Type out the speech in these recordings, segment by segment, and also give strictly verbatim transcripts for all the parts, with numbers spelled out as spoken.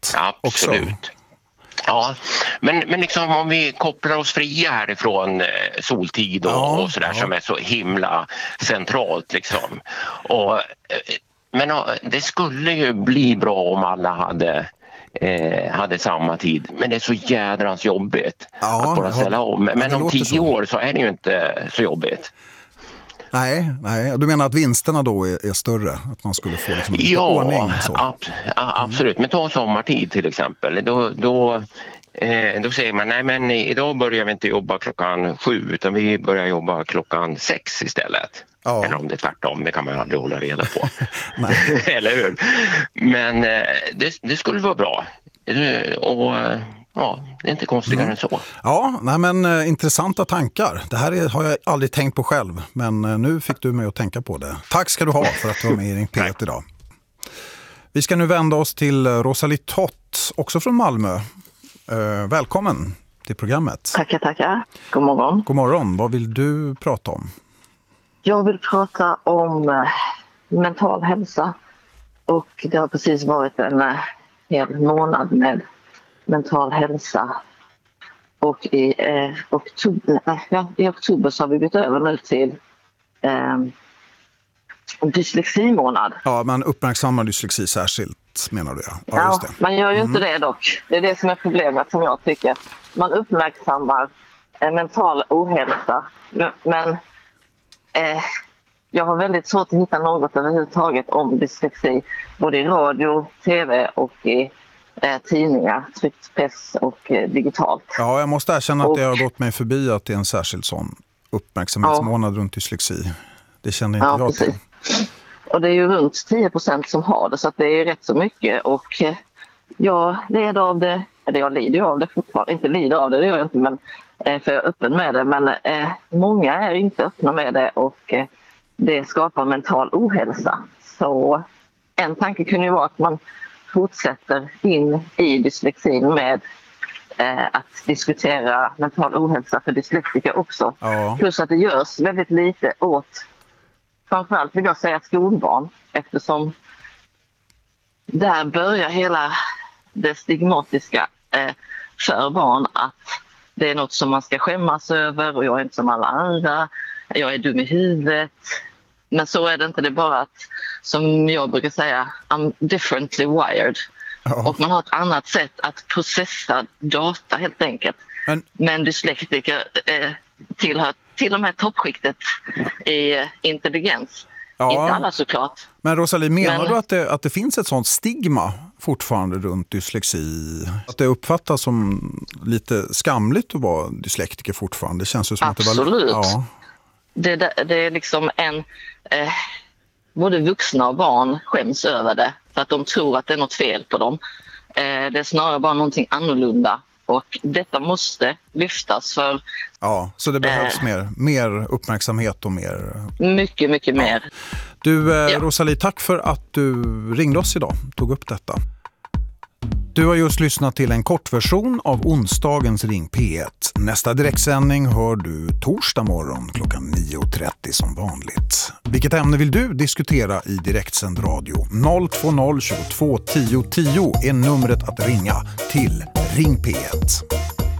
vinst också. Absolut. Ja, men, men liksom om vi kopplar oss fria härifrån eh, soltid och, Ja, och sådär ja. som är så himla centralt liksom. Och, eh, men eh, det skulle ju bli bra om alla hade, eh, hade samma tid. Men det är så jädrans jobbigt Ja, att bara ställa om. Men ja, om tio så. år så är det ju inte så jobbigt. Nej, nej, du menar att vinsterna då är, är större? Att man skulle få liksom lite ja, ordning? Så. Ab- absolut. Men ta sommartid till exempel. Då, då, eh, då säger man, nej men idag börjar vi inte jobba klockan sju utan vi börjar jobba klockan sex istället. Ja. Eller om det är tvärtom, det kan man ju aldrig hålla reda på. Eller hur? Men eh, det, det skulle vara bra. Och ja, det är inte konstigare mm. än så. Ja, nej men eh, intressanta tankar. Det här är, har jag aldrig tänkt på själv, men eh, nu fick du mig att tänka på det. Tack ska du ha för att du var med i Ring P ett idag. Vi ska nu vända oss till Rosalie Tott, också från Malmö. Eh, välkommen till programmet. Tackar, tackar. God morgon. God morgon. Vad vill du prata om? Jag vill prata om eh, mental hälsa. Och det har precis varit en eh, hel månad med mental hälsa. Och i, eh, oktober, äh, ja, i oktober så har vi bytt över nu till eh, dyslexi-månad. Ja, man uppmärksammar dyslexi särskilt, menar du? Ja, ja, ja just det. Man gör ju mm. inte det dock. Det är det som är problemet som jag tycker. Man uppmärksammar eh, mental ohälsa. Men eh, jag har väldigt svårt att hitta något överhuvudtaget om dyslexi. Både i radio, tv och i eh, tidningar, tryckt press och eh, digitalt. Ja, jag måste erkänna att och, det har gått mig förbi att det är en särskild sån uppmärksamhetsmånad ja. runt dyslexi. Det känner inte ja, jag till. Precis. Och det är ju runt tio procent som har det, så att det är rätt så mycket. Och eh, jag lider av det, eller jag lider av det fortfarande, inte lider av det, det gör jag inte, men, eh, för jag är öppen med det. Men eh, många är inte öppna med det och eh, det skapar mental ohälsa. Så en tanke kunde ju vara att man fortsätter in i dyslexin med eh, att diskutera mental ohälsa för dyslektiker också. Ja. Plus att det görs väldigt lite åt, framförallt vill jag säga skolbarn, eftersom där börjar hela det stigmatiska eh, för barn att det är något som man ska skämmas över och jag är inte som alla andra, jag är dum i huvudet. Men så är det inte, det är bara att, som jag brukar säga, I'm differently wired. Ja. Och man har ett annat sätt att processa data helt enkelt. Men, Men dyslektiker eh, tillhör till och med toppskiktet i eh, intelligens. Ja. Inte alla såklart. Men Rosalie, menar Men, du att det, att det finns ett sånt stigma fortfarande runt dyslexi? Att det uppfattas som lite skamligt att vara dyslektiker fortfarande? Det känns ju som absolut. Att det var, ja. Det, det, det är liksom en... Eh, både vuxna och barn skäms över det för att de tror att det är något fel på dem. Eh, det är snarare bara någonting annorlunda och detta måste lyftas för... Ja, så det behövs eh, mer, mer uppmärksamhet och mer... Mycket, mycket ja. mer. Du, eh, ja. Rosalie, tack för att du ringde oss idag, tog upp detta. Du har just lyssnat till en kortversion av onsdagens Ring P ett. Nästa direktsändning hör du torsdag morgon klockan nio trettio som vanligt. Vilket ämne vill du diskutera i direktsänd radio? noll två noll tjugotvå tio tio är numret att ringa till Ring P ett.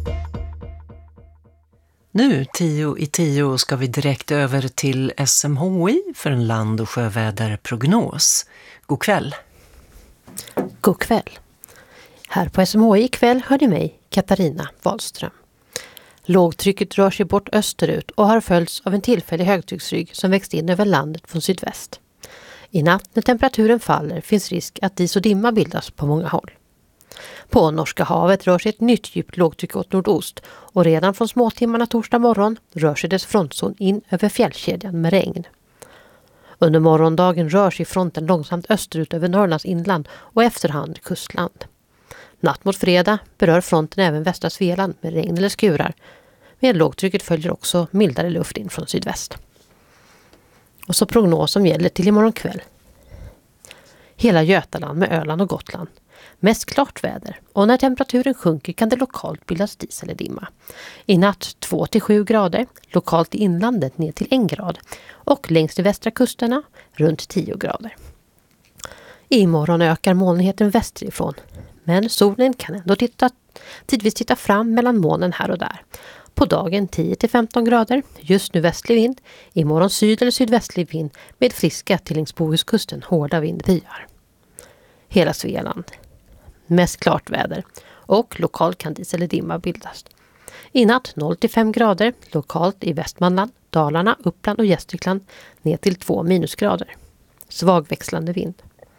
Nu tio i tio ska vi direkt över till S M H I för en land- och sjöväderprognos. God kväll. God kväll. Här på S M H I ikväll hör ni mig, Katarina Wahlström. Lågtrycket rör sig bort österut och har följts av en tillfällig högtrycksrygg som växt in över landet från sydväst. I natt när temperaturen faller finns risk att dis och dimma bildas på många håll. På Norska havet rör sig ett nytt djupt lågtryck åt nordost och redan från småtimmarna torsdag morgon rör sig dess frontzon in över fjällkedjan med regn. Under morgondagen rör sig fronten långsamt österut över Norrlands inland och efterhand kustland. Natt mot fredag berör fronten även västra Svealand med regn eller skurar. Med lågtrycket följer också mildare luft in från sydväst. Och så prognos som gäller till imorgon kväll. Hela Götaland med Öland och Gotland. Mest klart väder och när temperaturen sjunker kan det lokalt bildas dis eller dimma. I natt två till sju grader, lokalt i inlandet ner till en grad och längs de västra kusterna runt tio grader. Imorgon ökar molnigheten västerifrån. Men solen kan ändå titta, tidvis titta fram mellan molnen här och där. På dagen tio till femton grader, just nu västlig vind, imorgon syd- eller sydvästlig vind med friska till längs Bohuskusten hårda vindbyar. Hela Svealand. Mest klart väder och lokalt kan dis eller dimma bildas. I natt noll till fem grader, lokalt i Västmanland, Dalarna, Uppland och Gästrikland ner till två minusgrader. Svag växlande vind.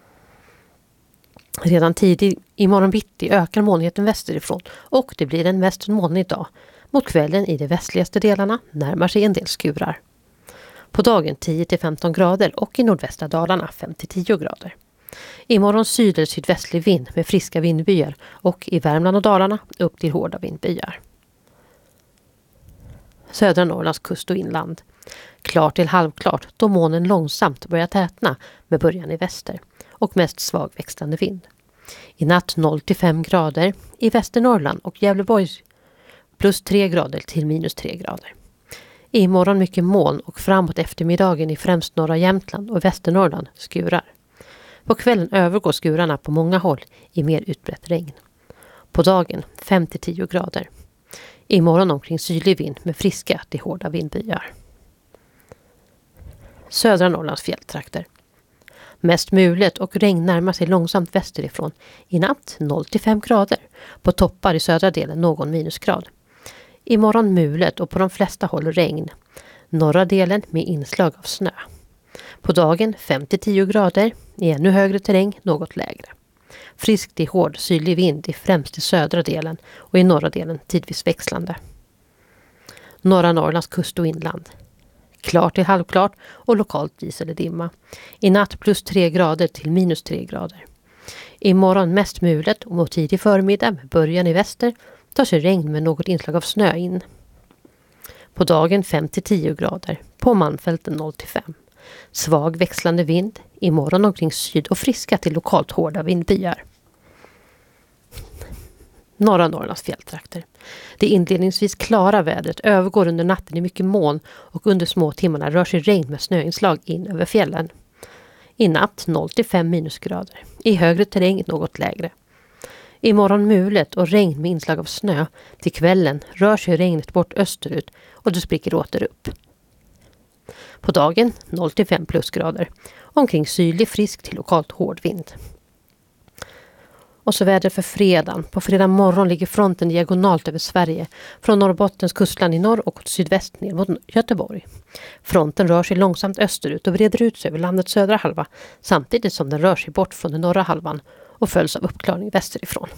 Redan tidigt i morgon bitti ökar molnigheten västerifrån och det blir en mest molnig dag. Mot kvällen i de västligaste delarna närmar sig en del skurar. På dagen tio till femton grader och i nordvästra Dalarna fem till tio grader. Imorgon syd- eller sydvästlig vind med friska vindbyar och i Värmland och Dalarna upp till hårda vindbyar. Södra Norrlands kust och inland. Klart till halvklart då månen långsamt börjar tätna med början i väster och mest svag växlande vind. I natt noll till fem grader i Västernorrland och Gävleborgs plus tre grader till minus tre grader. Imorgon mycket moln och framåt eftermiddagen i främst norra Jämtland och Västernorrland skurar. På kvällen övergår skurarna på många håll i mer utbrett regn. På dagen fem till tio grader. Imorgon omkring sydlig vind med friska till hårda vindbyar. Södra Norrlands fjälltrakter. Mest mulet och regn närmar sig långsamt västerifrån. I natt noll till fem grader. På toppar i södra delen någon minusgrad. Imorgon mulet och på de flesta håll regn. Norra delen med inslag av snö. På dagen fem till tio grader. I ännu högre terräng något lägre. Frisk till hård sydlig vind i främst i södra delen och i norra delen tidvis växlande. Norra Norrlands kust och inland. Klart till halvklart och lokalt dis eller dimma. I natt plus tre grader till minus tre grader. Imorgon mest mulet och mot tidig förmiddag med början i väster tar sig regn med något inslag av snö in. På dagen fem till tio grader. På Malmfälten noll till fem. Svag växlande vind. Imorgon omkring syd och friska till lokalt hårda vindbyar. Norra Norrlands fjälltrakter. Det inledningsvis klara vädret övergår under natten i mycket moln och under små timmarna rör sig regn med snöinslag in över fjällen. I natt noll till fem minusgrader. I högre terräng något lägre. Imorgon mulet och regn med inslag av snö. Till kvällen rör sig regnet bort österut och det spricker åter upp. På dagen noll till fem plusgrader. Omkring sydlig frisk till lokalt hård vind. Och så väder för fredagen. På fredag morgon ligger fronten diagonalt över Sverige. Från Norrbottens kustland i norr och åt sydväst ner mot Göteborg. Fronten rör sig långsamt österut och breder ut sig över landets södra halva. Samtidigt som den rör sig bort från den norra halvan och följs av uppklarning västerifrån.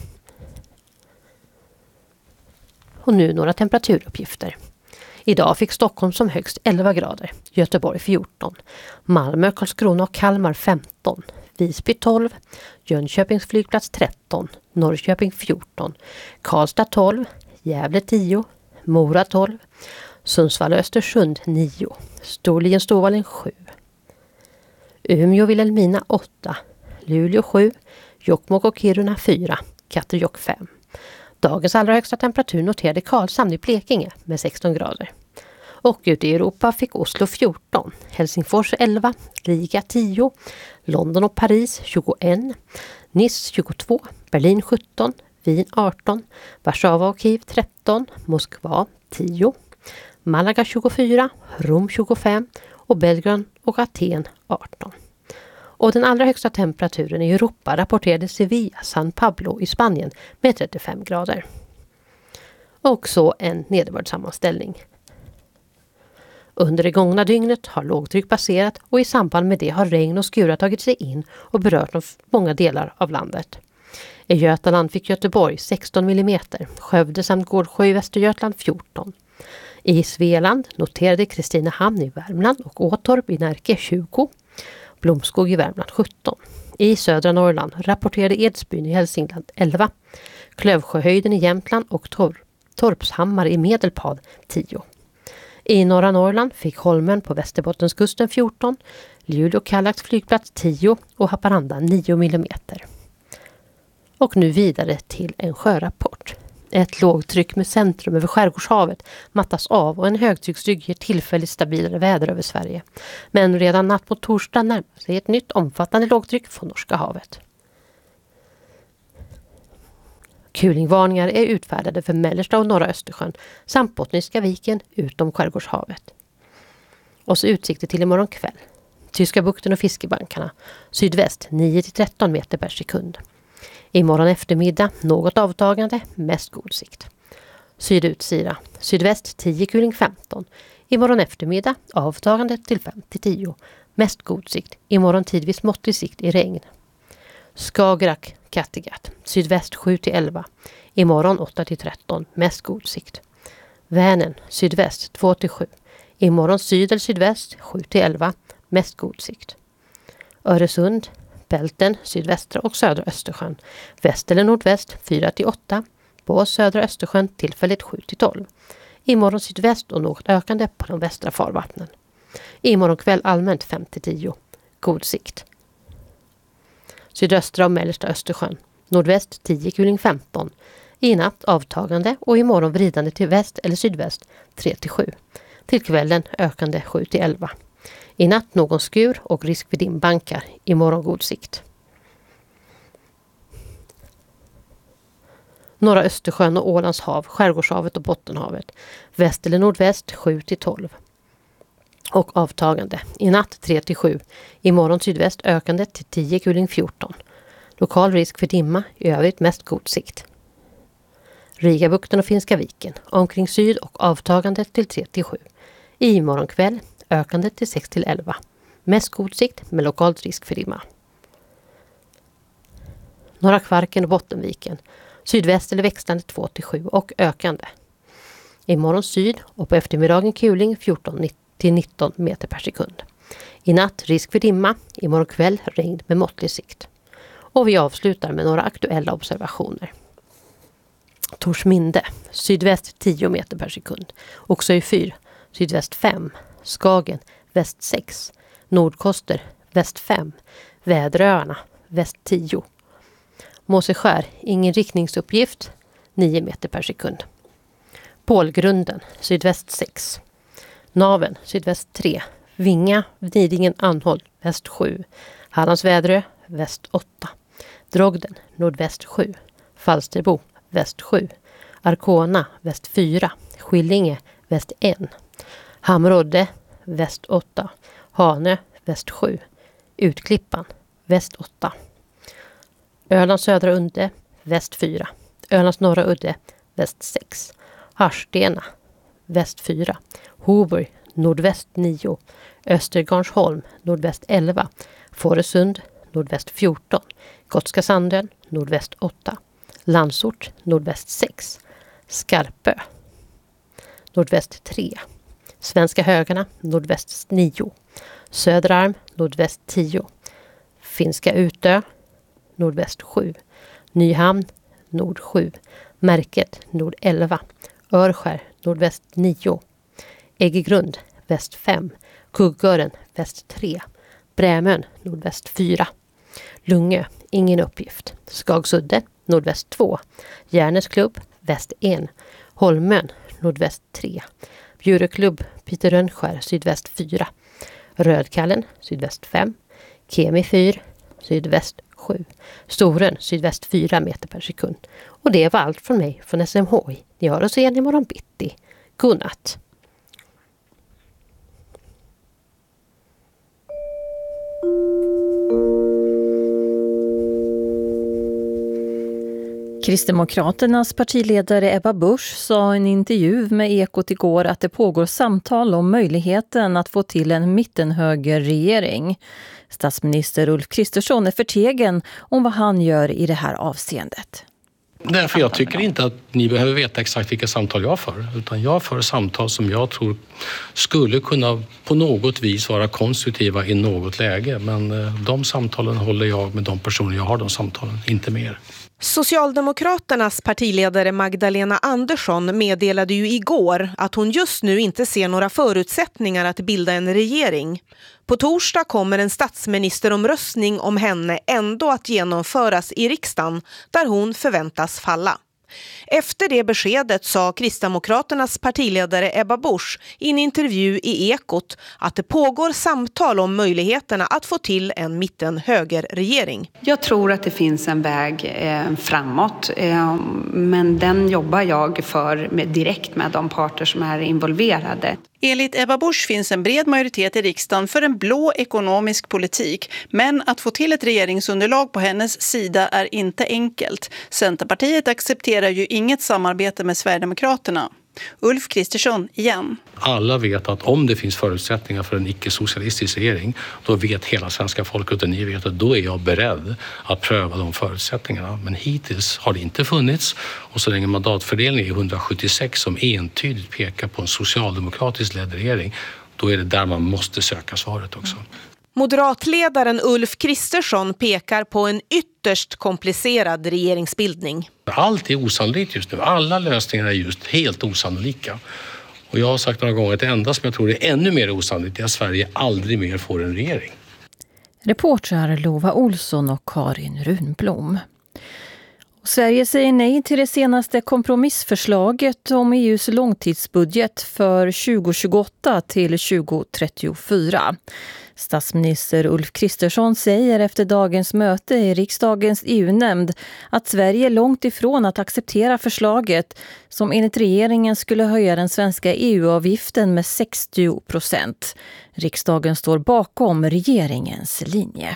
Och nu några temperaturuppgifter. Idag fick Stockholm som högst elva grader, Göteborg fjorton, Malmö, Karlskrona och Kalmar femton, Visby tolv, Jönköpings flygplats tretton, Norrköping fjorton, Karlstad tolv, Gävle tio, Mora tolv, Sundsvall och Östersund nio, Storlien Storvallen sju, Umeå Vilhelmina åtta, Luleå sju, Jokkmokk och Kiruna fyra, Katterjokk fem. Dagens allra högsta temperatur noterade Karlshamn i Blekinge med sexton grader. Och ute i Europa fick Oslo fjorton, Helsingfors elva, Riga tio, London och Paris tjugoett, Nice tjugotvå, Berlin sjutton, Wien arton, Warszawa och Kiev tretton, Moskva tio, Malaga tjugofyra, Rom tjugofem och Belgrad och Aten arton. Och den allra högsta temperaturen i Europa rapporterades Sevilla, San Pablo i Spanien med trettiofem grader. Och så en nederbördssammanställning. Under det gångna dygnet har lågtryck passerat och i samband med det har regn och skurar tagit sig in och berört många delar av landet. I Götaland fick Göteborg sexton millimeter, Skövde samt Gårdsjö i Västergötland fjorton. I Svealand noterade Kristinehamn i Värmland och Åtorp i Närke tjugo, Blomskog i Värmland sjutton. I södra Norrland rapporterade Edsbyn i Hälsingland elva, Klövsjöhöjden i Jämtland och Tor- Torpshammar i Medelpad tio. I norra Norrland fick Holmen på Västerbottenskusten fjorton, Luleå Kallax flygplats tio och Haparanda nio millimeter. Och nu vidare till en sjörapport. Ett lågtryck med centrum över Skärgårdshavet mattas av och en högtrycksrygg ger tillfälligt stabilare väder över Sverige. Men redan natt mot torsdag närmar sig ett nytt omfattande lågtryck från Norska havet. Kulingvarningar är utfärdade för mellersta och norra Östersjön samt Bottniska viken utom Skärgårdshavet. Och så utsikter till imorgon kväll. Tyska bukten och fiskebankarna. Sydväst nio till tretton meter per sekund. Imorgon eftermiddag något avtagande, mest god sikt. Sydutsida. Sydväst tio kuling femton. Imorgon eftermiddag avtagande till fem till tio. Mest god sikt. Imorgon tidvis måttlig sikt i regn. Skagerrak, Kattegatt. Sydväst sju till elva. Imorgon åtta till tretton. Mest god sikt. Vänern, sydväst två till sju. Imorgon syd eller sydväst sju till elva. Mest god sikt. Öresund, Bälten, sydvästra och södra Östersjön. Väst eller nordväst fyra till åtta. På södra Östersjön tillfälligt sju till tolv. Imorgon sydväst och något ökande på de västra farvattnen. Imorgon kväll allmänt fem till tio. God sikt. Sydöstra och mellersta Östersjön. Nordväst tio kuling femton. I natt avtagande och imorgon vridande till väst eller sydväst tre till sju. Till kvällen ökande sju till elva. I natt någon skur och risk för dimbankar. Imorgon god sikt. Norra Östersjön och Ålands hav, Skärgårdshavet och Bottenhavet. Väst eller nordväst sju till tolv. Och avtagande. I natt tre till sju. Imorgon sydväst ökande till tio kuling fjorton. Lokal risk för dimma, i övrigt mest god sikt. Rigabukten och Finska viken. Omkring syd och avtagande till tre till sju. I morgon kväll ökande till sex till elva. Mest god sikt med lokalt risk för dimma. Norra Kvarken och Bottenviken. Sydväst eller växlande två till sju och ökande. Imorgon syd och på eftermiddagen kuling fjorton till nitton meter per sekund. I natt risk för dimma, imorgon kväll regn med måttlig sikt. Och vi avslutar med några aktuella observationer. Torsminde, sydväst tio meter per sekund. Också i fyr, sydväst fem. Skagen, väst sex. Nordkoster, väst fem. Väderöarna, väst tio. Måseskär, ingen riktningsuppgift, nio meter per sekund. Pålgrunden, sydväst sex. Naven, sydväst tre. Vinga, Nidingen, Anhåll, väst sju. Hallands Väderö, väst åtta. Drogden, nordväst sju. Falsterbo, väst sju. Arkona, väst fyra. Skillinge, väst ett. Hamrodde, väst åtta. Hanö, väst sju. Utklippan, väst åtta. Ölands södra udde, väst fyra. Ölands norra udde, väst sex. Harstena, väst fyra. Hoburg, nordväst nio. Östergarnsholm, nordväst elva. Fårösund, nordväst fjorton. Gotska Sandön, nordväst åtta. Landsort, nordväst sex. Skarpö, nordväst tre. Svenska Högarna, nordväst nio. Söderarm, nordväst tio. Finska Utö, nordväst sju. Nyhamn, nord sju. Märket, nord elva. Örskär, nordväst nio. Äggegrund, väst fem. Kuggören, väst tre. Brämön, nordväst fyra. Lungö, ingen uppgift. Skagsudde, nordväst två. Järnesklubb, väst ett. Holmön, nordväst tre. Bjuröklubb, Peter Rönnskär, sydväst fyra. Rödkallen, sydväst fem. Kemi fyr, sydväst sju. Storön, sydväst fyra meter per sekund. Och det var allt från mig från S M H I. Ni hör oss igen imorgon bitti. Godnatt. Kristdemokraternas partiledare Ebba Busch sa i en intervju med Ekot igår att det pågår samtal om möjligheten att få till en mittenhögerregering. Statsminister Ulf Kristersson är förtegen om vad han gör i det här avseendet. Därför jag tycker inte att ni behöver veta exakt vilka samtal jag för. Utan jag för samtal som jag tror skulle kunna på något vis vara konstruktiva i något läge. Men de samtalen håller jag med de personer jag har de samtalen, inte mer. Socialdemokraternas partiledare Magdalena Andersson meddelade ju igår att hon just nu inte ser några förutsättningar att bilda en regering. På torsdag kommer en statsministeromröstning om henne ändå att genomföras i riksdagen där hon förväntas falla. Efter det beskedet sa Kristdemokraternas partiledare Ebba Busch i en intervju i Ekot att det pågår samtal om möjligheterna att få till en mitten-högerregering. Jag tror att det finns en väg eh, framåt, eh, men den jobbar jag för med, direkt med de parter som är involverade. Enligt Ebba Busch finns en bred majoritet i riksdagen för en blå ekonomisk politik. Men att få till ett regeringsunderlag på hennes sida är inte enkelt. Centerpartiet accepterar ju inget samarbete med Sverigedemokraterna. Ulf Kristersson igen. Alla vet att om det finns förutsättningar för en icke-socialistisk regering, då vet hela svenska folket och ni vet att då är jag beredd att pröva de förutsättningarna. Men hittills har det inte funnits, och så länge mandatfördelningen är hundrasjuttiosex som entydigt pekar på en socialdemokratisk ledd regering, då är det där man måste söka svaret också. Moderatledaren Ulf Kristersson pekar på en ytterst komplicerad regeringsbildning. Allt är osannolikt just nu. Alla lösningar är just helt osannolika. Och jag har sagt några gånger att det enda som jag tror är ännu mer osannolikt är att Sverige aldrig mer får en regering. Reportrar Lova Olsson och Karin Runblom. Sverige säger nej till det senaste kompromissförslaget om E U:s långtidsbudget för tjugo tjugoåtta till tjugo trettiofyra. Statsminister Ulf Kristersson säger efter dagens möte i riksdagens E U-nämnd att Sverige är långt ifrån att acceptera förslaget som enligt regeringen skulle höja den svenska E U-avgiften med sextio procent. Riksdagen står bakom regeringens linje.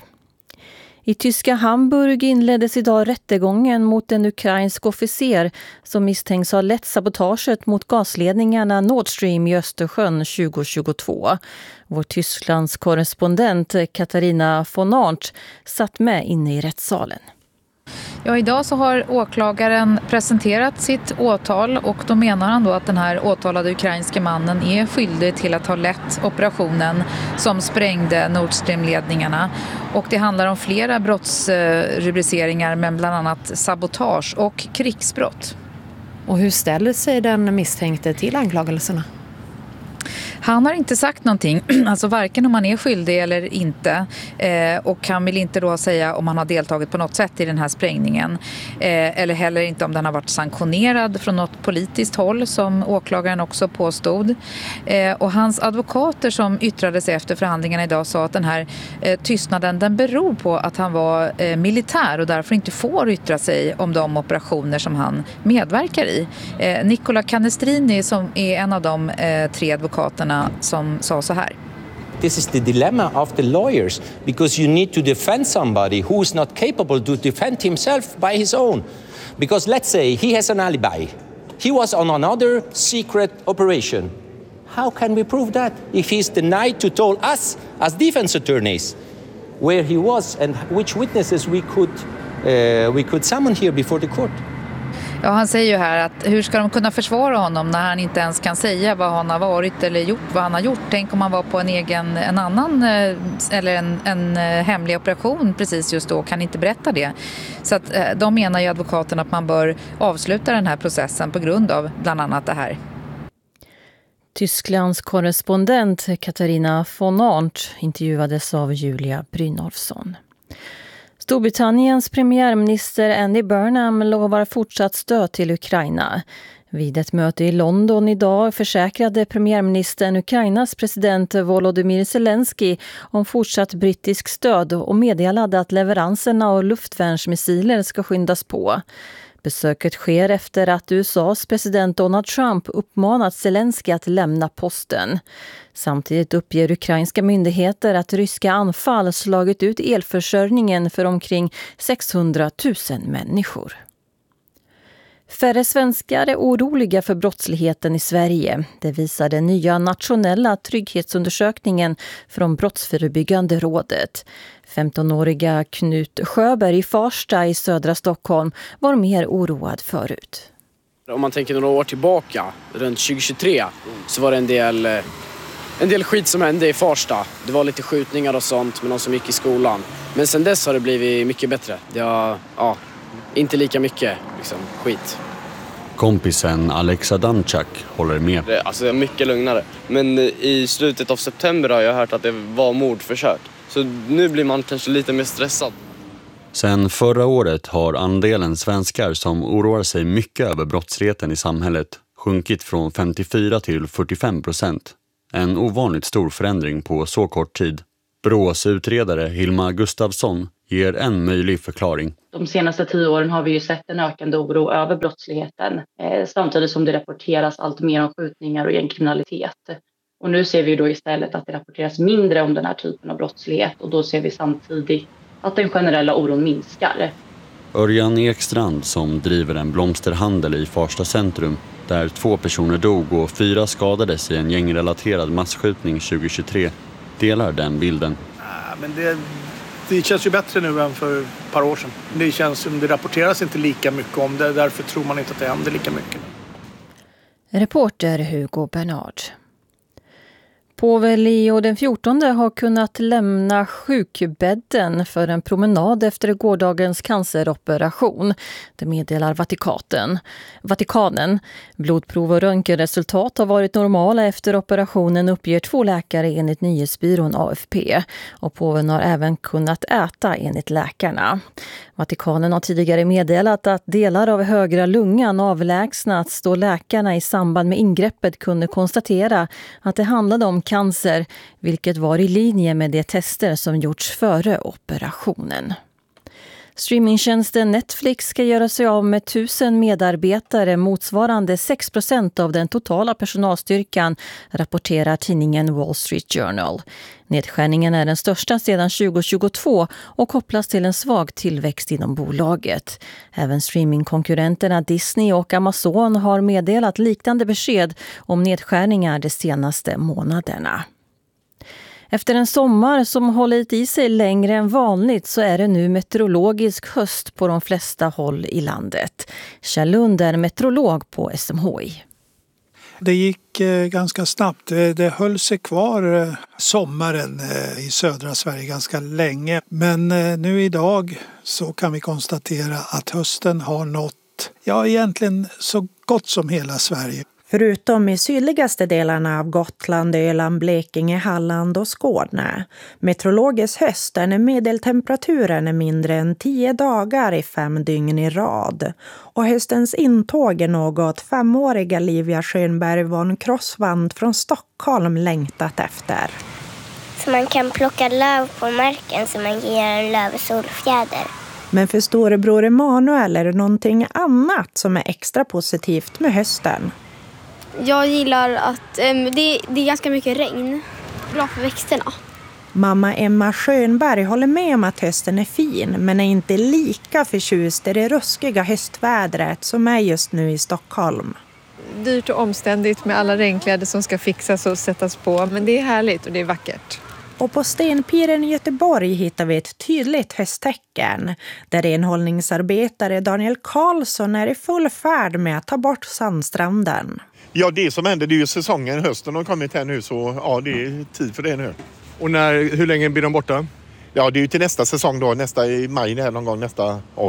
I tyska Hamburg inleddes idag rättegången mot en ukrainsk officer som misstänks ha lett sabotaget mot gasledningarna Nord Stream i Östersjön tjugo tjugotvå. Vår Tysklands korrespondent Katarina von Arndt satt med inne i rättssalen. Ja, idag så har åklagaren presenterat sitt åtal och då menar han då att den här åtalade ukrainska mannen är skyldig till att ha lett operationen som sprängde Nord Stream-ledningarna. Och det handlar om flera brottsrubriceringar, men bland annat sabotage och krigsbrott. Och hur ställer sig den misstänkte till anklagelserna? Han har inte sagt någonting, alltså varken om han är skyldig eller inte, eh, och han vill inte då säga om han har deltagit på något sätt i den här sprängningen, eh, eller heller inte om den har varit sanktionerad från något politiskt håll som åklagaren också påstod. Eh, och hans advokater som yttrade sig efter förhandlingarna idag sa att den här eh, tystnaden den beror på att han var eh, militär och därför inte får yttra sig om de operationer som han medverkar i. Eh, Nicola Canestrini som är en av de eh, tre advokaterna som sa så här. This is the dilemma of the lawyers because you need to defend somebody who is not capable to defend himself by his own. Because let's say he has an alibi. He was on another secret operation. How can we prove that if he's denied to tell us as defense attorneys where he was and which witnesses we could uh, we could summon here before the court? Ja, han säger ju här att hur ska de kunna försvara honom när han inte ens kan säga vad han har varit eller gjort, vad han har gjort. Tänk om han var på en egen, en annan eller en, en hemlig operation precis just då, kan inte berätta det. Så att de menar ju advokaten att man bör avsluta den här processen på grund av bland annat det här. Tysklands korrespondent Katarina von Arndt intervjuades av Julia Brynolfsson. Storbritanniens premiärminister Andy Burnham lovar fortsatt stöd till Ukraina. Vid ett möte i London idag försäkrade premiärministern Ukrainas president Volodymyr Zelensky om fortsatt brittisk stöd och meddelade att leveranserna av luftvärnsmissiler ska skyndas på. Besöket sker efter att U S A:s president Donald Trump uppmanat Zelensky att lämna posten. Samtidigt uppger ukrainska myndigheter att ryska anfall slagit ut elförsörjningen för omkring sexhundratusen människor. Färre svenskar är oroliga för brottsligheten i Sverige. Det visar den nya nationella trygghetsundersökningen från Brottsförebyggande rådet. femtonåriga Knut Sjöberg i Farsta i södra Stockholm var mer oroad förut. Om man tänker några år tillbaka, runt tjugo tjugotre, så var det en del, en del skit som hände i Farsta. Det var lite skjutningar och sånt med någon som gick i skolan. Men sen dess har det blivit mycket bättre. Det har, ja, inte lika mycket liksom, skit. Kompisen Alex Adamczak håller med. Alltså mycket lugnare. Men i slutet av september har jag hört att det var mordförsök. Så nu blir man kanske lite mer stressad. Sen förra året har andelen svenskar som oroar sig mycket över brottsligheten i samhället sjunkit från femtiofyra till fyrtiofem procent. En ovanligt stor förändring på så kort tid. Brås utredare Hilma Gustafsson ger en möjlig förklaring. De senaste tio åren har vi ju sett en ökande oro över brottsligheten eh, samtidigt som det rapporteras allt mer om skjutningar och gängkriminalitet. Och nu ser vi då istället att det rapporteras mindre om den här typen av brottslighet och då ser vi samtidigt att den generella oron minskar. Örjan Ekstrand som driver en blomsterhandel i Farsta centrum där två personer dog och fyra skadades i en gängrelaterad massskjutning tjugohundratjugotre delar den bilden. Ja, men det, det känns ju bättre nu än för ett par år sedan. Det känns som det rapporteras inte lika mycket om det, därför tror man inte att det händer lika mycket. Reporter Hugo Bernard. Påve Leo den fjortonde har kunnat lämna sjukbädden för en promenad efter gårdagens canceroperation. Det meddelar Vatikanen. Vatikanen. Blodprov och röntgenresultat har varit normala efter operationen, uppger två läkare enligt nyhetsbyrån A F P. Och påven har även kunnat äta enligt läkarna. Vatikanen har tidigare meddelat att delar av högra lungan avlägsnats då läkarna i samband med ingreppet kunde konstatera att det handlade om cancer, vilket var i linje med de tester som gjorts före operationen. Streamingtjänsten Netflix ska göra sig av med tusen medarbetare motsvarande sex procent av den totala personalstyrkan, rapporterar tidningen Wall Street Journal. Nedskärningen är den största sedan tjugohundratjugotvå och kopplas till en svag tillväxt inom bolaget. Även streamingkonkurrenterna Disney och Amazon har meddelat liknande besked om nedskärningar de senaste månaderna. Efter en sommar som hållit i sig längre än vanligt så är det nu meteorologisk höst på de flesta håll i landet. Kjell Lund är meteorolog på S M H I. Det gick eh, ganska snabbt. Det, det höll sig kvar eh, sommaren eh, i södra Sverige ganska länge. Men eh, nu idag så kan vi konstatera att hösten har nått, ja egentligen så gott som hela Sverige. Förutom i sydligaste delarna av Gotland, Öland, Blekinge, Halland och Skåne. Meteorologisk höst är när medeltemperaturen är mindre än tio dagar i fem dygn i rad. Och höstens intåg är något femåriga Livia Schönberg von Crossvand från Stockholm längtat efter. Så man kan plocka löv på marken så man ger en lövsolfjäder. Men för storebror Emanuel är det någonting annat som är extra positivt med hösten. Jag gillar att um, det, det är ganska mycket regn. Bra för växterna. Mamma Emma Schönberg håller med om att hösten är fin, men är inte lika förtjust i det ruskiga höstvädret som är just nu i Stockholm. Dyrt och omständigt med alla regnkläder som ska fixas och sättas på, men det är härligt och det är vackert. Och på Stenpiren i Göteborg hittar vi ett tydligt hösttecken där renhållningsarbetare Daniel Karlsson är i full färd med att ta bort sandstranden. Ja, det som händer, det är ju säsongen, hösten har kommit här nu, så ja, det är tid för det nu. Och när, hur länge blir de borta? Ja, det är ju till nästa säsong då, nästa i maj här någon gång nästa år.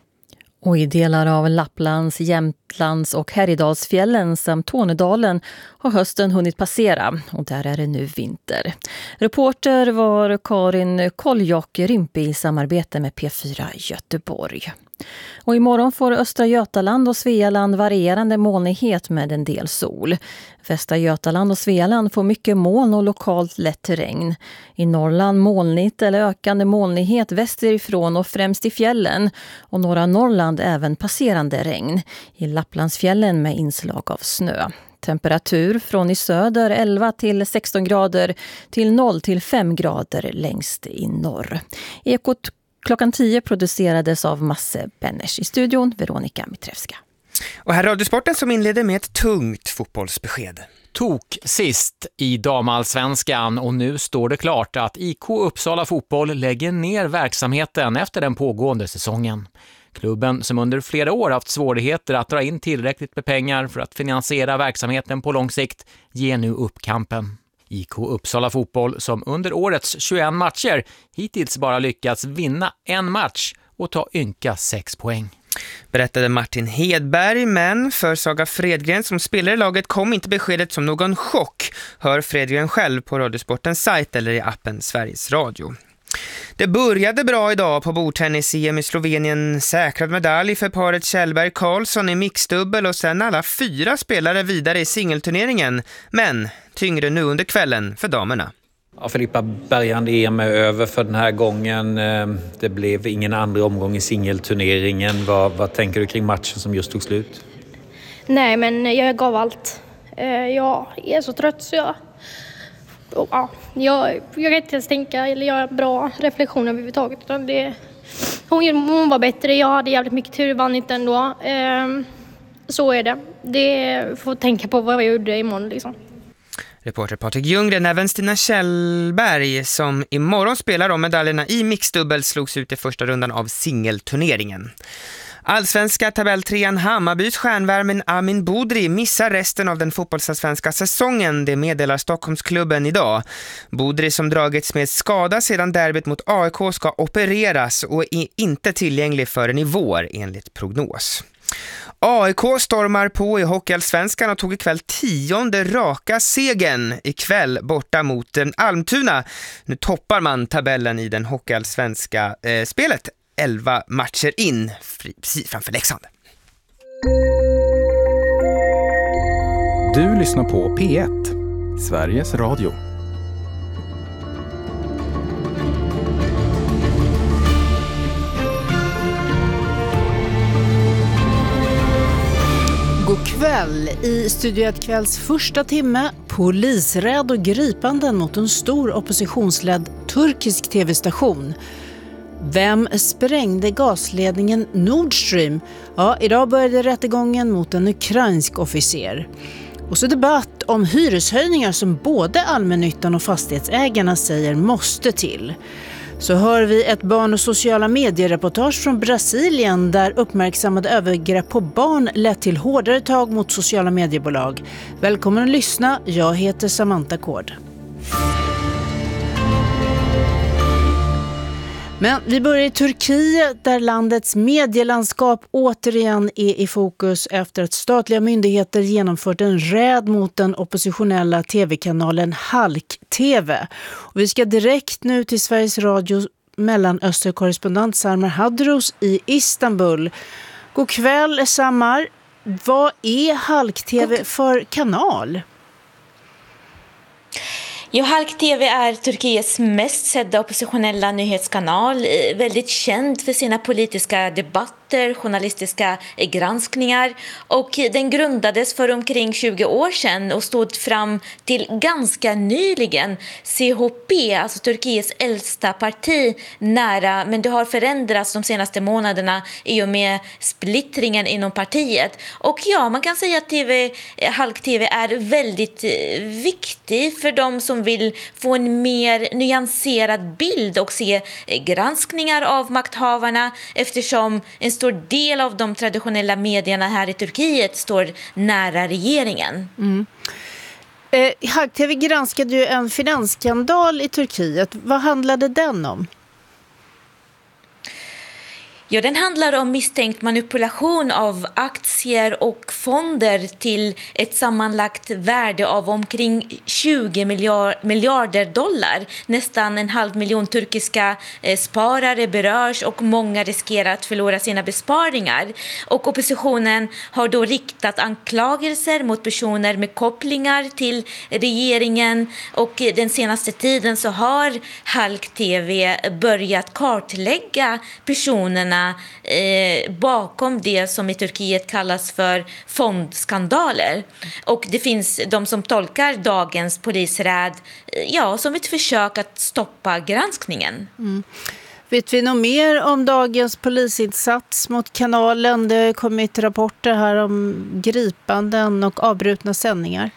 Och i delar av Lapplands, Jämtlands och Härjedalsfjällen samt Tornedalen har hösten hunnit passera och där är det nu vinter. Reporter var Karin Koljock Rimpi i samarbete med P fyra Göteborg. Och imorgon får Östra Götaland och Svealand varierande molnighet med en del sol. Västra Götaland och Svealand får mycket moln och lokalt lätt regn. I Norrland molnigt eller ökande molnighet västerifrån och främst i fjällen. Och norra Norrland även passerande regn. I Lapplandsfjällen med inslag av snö. Temperatur från i söder elva till sexton grader till noll till fem grader längst i norr. Ekot klockan tio producerades av Masse Benners. I studion Veronika Mitrevska. Och här Radiosporten som inleder med ett tungt fotbollsbesked. Tok sist i damallsvenskan och nu står det klart att I K Uppsala Fotboll lägger ner verksamheten efter den pågående säsongen. Klubben som under flera år haft svårigheter att dra in tillräckligt med pengar för att finansiera verksamheten på lång sikt ger nu upp kampen. I K Uppsala Fotboll som under årets tjugoett matcher hittills bara lyckats vinna en match och ta ynka sex poäng. Berättade Martin Hedberg, men för Saga Fredgren som spelar i laget kom inte beskedet som någon chock. Hör Fredgren själv på Radiosportens sajt eller i appen Sveriges Radio. Det började bra idag på bordtennis-E M i Slovenien. Säkrad medalj för paret Kjellberg-Karlsson i mixdubbel och sen alla fyra spelare vidare i singelturneringen. Men tyngre nu under kvällen för damerna. Ja, Filippa Bergand-E M är över för den här gången. Det blev ingen andra omgång i singelturneringen. Vad, vad tänker du kring matchen som just tog slut? Nej, men jag gav allt. Jag är så trött så jag... Ja, jag, jag kan inte ens tänka eller göra bra reflektioner överhuvudtaget. Utan det, hon, hon var bättre, jag hade jävligt mycket tur, vann inte ändå. Ehm, så är det. Det får tänka på vad jag gjorde imorgon liksom. Reporter Patrik Ljunggren, även Stina Kjellberg som imorgon spelar om medaljerna i mixdubbel slogs ut i första rundan av singelturneringen. Allsvenska tabelltrean Hammarbys stjärnvärmen Amin Bodri missar resten av den fotbollsallsvenska säsongen, det meddelar Stockholmsklubben idag. Bodri som dragits med skada sedan derbyt mot A I K ska opereras och är inte tillgänglig förrän i vår enligt prognos. A I K stormar på i Hockeyallsvenskan och tog ikväll tionde raka segern ikväll borta mot en Almtuna. Nu toppar man tabellen i den Hockeyallsvenska eh, spelet. elva matcher in, precis framför Leksand. Du lyssnar på P ett, Sveriges Radio. God kväll. I Studio ett kvälls första timme, polisräd och gripanden mot en stor oppositionsledd turkisk tv-station. Vem sprängde gasledningen Nord Stream? Ja, idag började rättegången mot en ukrainsk officer. Och så debatt om hyreshöjningar som både allmännyttan och fastighetsägarna säger måste till. Så hör vi ett barn- och sociala mediereportage från Brasilien där uppmärksammade övergrepp på barn lett till hårdare tag mot sociala mediebolag. Välkommen att lyssna, jag heter Samantha Kård. Men vi börjar i Turkiet där landets medielandskap återigen är i fokus efter att statliga myndigheter genomfört en räd mot den oppositionella tv-kanalen Halk T V. Och vi ska direkt nu till Sveriges Radio Mellanösterkorrespondent Samar Hadros i Istanbul. God kväll Samar, vad är Halk T V för kanal? Jo, Halk T V är Turkiets mest sedda oppositionella nyhetskanal, väldigt känd för sina politiska debatter, journalistiska granskningar, och den grundades för omkring tjugo år sedan och stod fram till ganska nyligen C H P, alltså Turkiets äldsta parti, nära, men det har förändrats de senaste månaderna i och med splittringen inom partiet. Och ja, man kan säga att T V, Halk T V är väldigt viktig för de som vill få en mer nyanserad bild och se granskningar av makthavarna, eftersom en stor del av de traditionella medierna här i Turkiet står nära regeringen. Mm. Eh, Halk T V granskade ju en finansskandal i Turkiet. Vad handlade den om? Ja, den handlar om misstänkt manipulation av aktier och fonder till ett sammanlagt värde av omkring tjugo miljarder dollar. Nästan en halv miljon turkiska eh, sparare berörs och många riskerar att förlora sina besparingar. Och oppositionen har då riktat anklagelser mot personer med kopplingar till regeringen, och den senaste tiden så har Halk T V börjat kartlägga personerna Eh, bakom det som i Turkiet kallas för fondskandaler. Och det finns de som tolkar dagens polisräd eh, ja, som ett försök att stoppa granskningen. Mm. Vet vi något mer om dagens polisinsats mot kanalen? Det har kommit rapporter här om gripanden och avbrutna sändningar.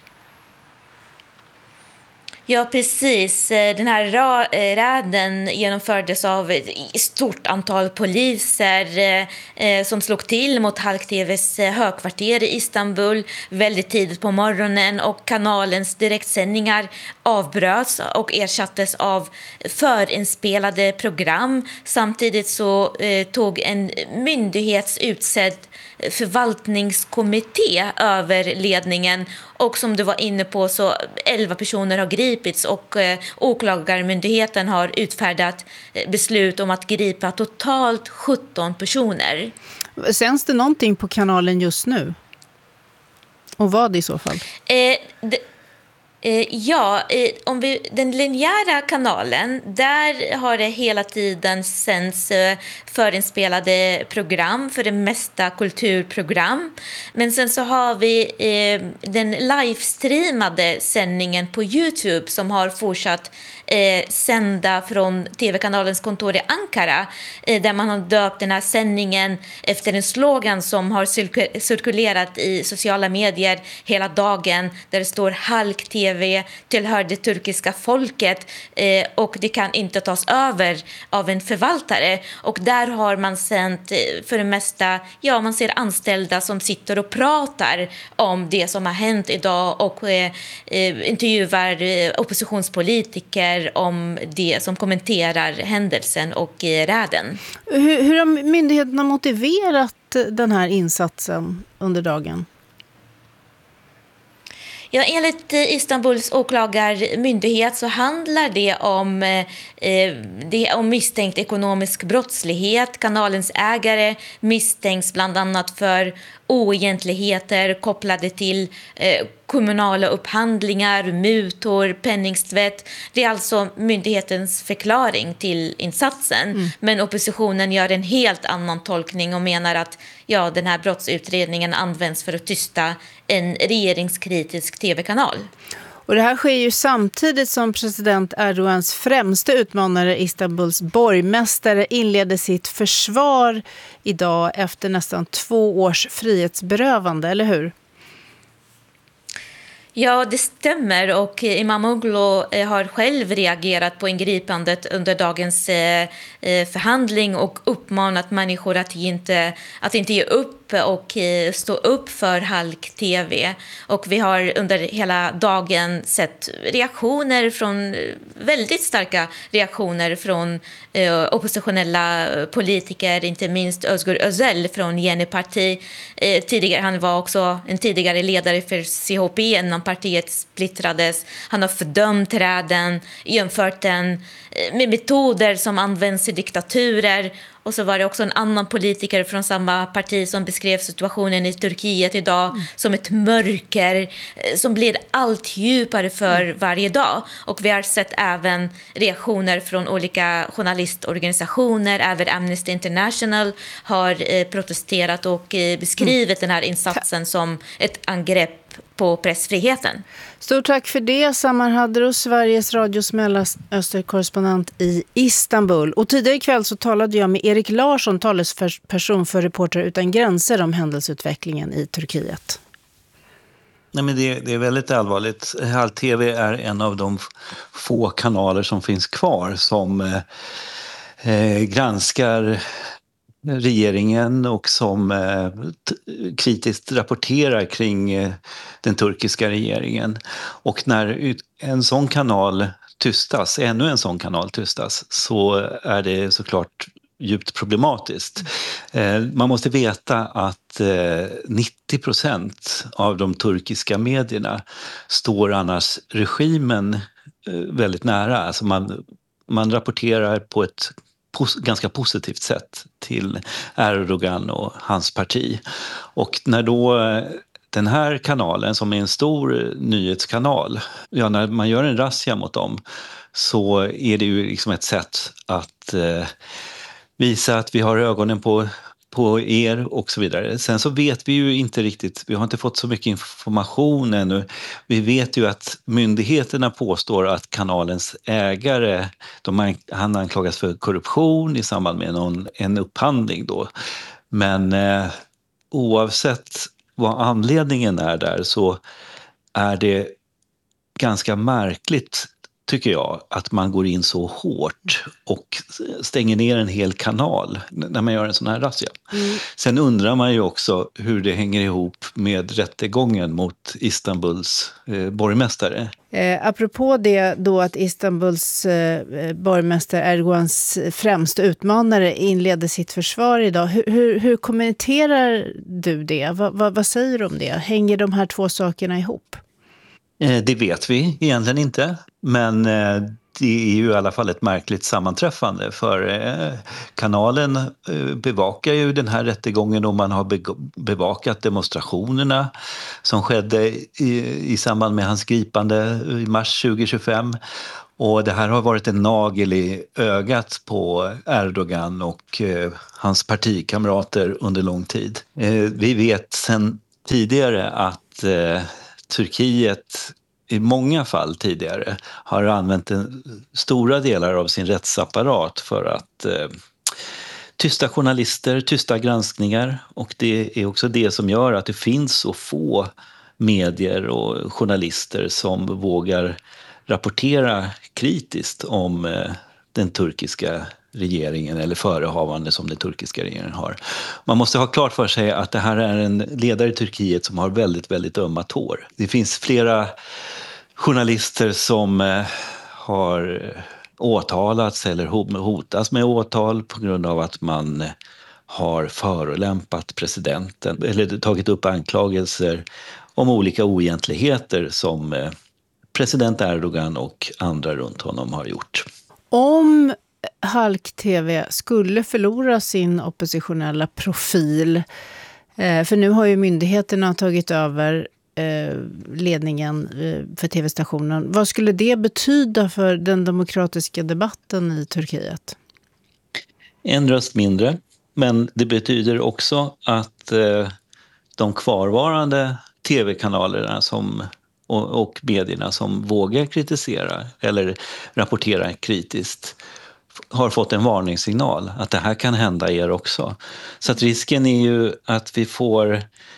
Ja, precis. Den här räden genomfördes av ett stort antal poliser eh, som slog till mot Halk T V:s högkvarter i Istanbul väldigt tidigt på morgonen, och kanalens direktsändningar avbröts och ersattes av förinspelade program. Samtidigt så eh, tog en myndighetsutsedd förvaltningskommitté över ledningen, och som du var inne på så elva personer har gripits och eh, åklagarmyndigheten har utfärdat eh, beslut om att gripa totalt sjutton personer. Sänds det någonting på kanalen just nu? Och vad i så fall? Eh, det, eh, ja, eh, om vi, den linjära kanalen, där har det hela tiden sänds eh, förinspelade program, för det mesta kulturprogram. Men sen så har vi eh, den livestreamade sändningen på YouTube som har fortsatt Eh, sända från tv-kanalens kontor i Ankara, eh, där man har döpt den här sändningen efter en slogan som har cirk- cirkulerat i sociala medier hela dagen, där det står Halk-tv tillhör det turkiska folket eh, och det kan inte tas över av en förvaltare. Och där har man sänt eh, för det mesta, ja, man ser anställda som sitter och pratar om det som har hänt idag och eh, eh, intervjuar eh, oppositionspolitiker om det, som kommenterar händelsen och eh, räden. Hur, hur har myndigheterna motiverat den här insatsen under dagen? Ja, enligt Istanbuls åklagarmyndighet så handlar det om, eh, det om misstänkt ekonomisk brottslighet. Kanalens ägare misstänks bland annat för oegentligheter kopplade till eh, kommunala upphandlingar, mutor, penningstvätt. Det är alltså myndighetens förklaring till insatsen. Mm. Men oppositionen gör en helt annan tolkning och menar att ja, den här brottsutredningen används för att tysta en regeringskritisk tv-kanal. Och det här sker ju samtidigt som president Erdogans främsta utmanare, Istanbuls borgmästare, inledde sitt försvar idag efter nästan två års frihetsberövande, eller hur? Ja, det stämmer, och Imamoglu har själv reagerat på ingripandet under dagens förhandling och uppmanat människor att inte, att inte ge upp och stå upp för Halk-tv. Och vi har under hela dagen sett reaktioner från, väldigt starka reaktioner från eh, oppositionella politiker, inte minst Özgür Özel från Yeni Parti. Eh, tidigare, han var också en tidigare ledare för C H P innan partiet splittrades. Han har fördömt räden, jämfört den eh, med metoder som används i diktaturer. Och så var det också en annan politiker från samma parti som beskrev situationen i Turkiet idag mm. som ett mörker som blir allt djupare för mm. varje dag. Och vi har sett även reaktioner från olika journalistorganisationer. Även Amnesty International har eh, protesterat och eh, beskrivit mm. den här insatsen som ett angrepp på pressfriheten. Stort tack för det, Samar Hadro, Sveriges Radios Mellanöstern-korrespondent i Istanbul. Och tidigare ikväll så talade jag med Erik Larsson, talesperson för Reportrar utan gränser, om händelseutvecklingen i Turkiet. Nej, men det, det är väldigt allvarligt. Halk-tv är en av de få kanaler som finns kvar som eh, granskar regeringen och som eh, t- kritiskt rapporterar kring eh, den turkiska regeringen. Och när ut- en sån kanal tystas, ännu en sån kanal tystas, så är det såklart djupt problematiskt. Eh, man måste veta att eh, nittio procent av de turkiska medierna står annars regimen eh, väldigt nära. Alltså man, man rapporterar på ett pos- ganska positivt sätt till Erdogan och hans parti. Och när då eh, den här kanalen, som är en stor nyhetskanal, ja, när man gör en razzia mot dem, så är det ju liksom ett sätt att eh, visa att vi har ögonen på, på er och så vidare. Sen så vet vi ju inte riktigt, vi har inte fått så mycket information ännu. Vi vet ju att myndigheterna påstår att kanalens ägare, de, han anklagas för korruption i samband med någon, en upphandling då. Men eh, oavsett vad anledningen är där, så är det ganska märkligt tycker jag, att man går in så hårt och stänger ner en hel kanal när man gör en sån här razzia. Mm. Sen undrar man ju också hur det hänger ihop med rättegången mot Istanbuls eh, borgmästare. Eh, apropå det då att Istanbuls eh, borgmästare Erdogans främsta utmanare inledde sitt försvar idag. Hur, hur, hur kommenterar du det? Va, va, vad säger du om det? Hänger de här två sakerna ihop? Det vet vi egentligen inte, men det är ju i alla fall ett märkligt sammanträffande, för kanalen bevakar ju den här rättegången och man har bevakat demonstrationerna som skedde i, i samband med hans gripande i mars tjugo tjugofem. Och det här har varit en nagel i ögat på Erdogan och hans partikamrater under lång tid. Vi vet sedan tidigare att Turkiet i många fall tidigare har använt en, stora delar av sin rättsapparat för att eh, tysta journalister, tysta granskningar, och det är också det som gör att det finns så få medier och journalister som vågar rapportera kritiskt om eh, den turkiska regeringen eller förehavande som den turkiska regeringen har. Man måste ha klart för sig att det här är en ledare i Turkiet som har väldigt, väldigt ömma tår. Det finns flera journalister som eh, har åtalats eller hotas med åtal på grund av att man har förolämpat presidenten eller tagit upp anklagelser om olika oegentligheter som eh, president Erdogan och andra runt honom har gjort. Om Halk-T V skulle förlora sin oppositionella profil, eh, för nu har ju myndigheterna tagit över eh, ledningen eh, för tv-stationen. Vad skulle det betyda för den demokratiska debatten i Turkiet? En röst mindre, men det betyder också att eh, de kvarvarande tv-kanalerna som och, och medierna som vågar kritisera eller rapportera kritiskt har fått en varningssignal att det här kan hända er också. Så att risken är ju att vi får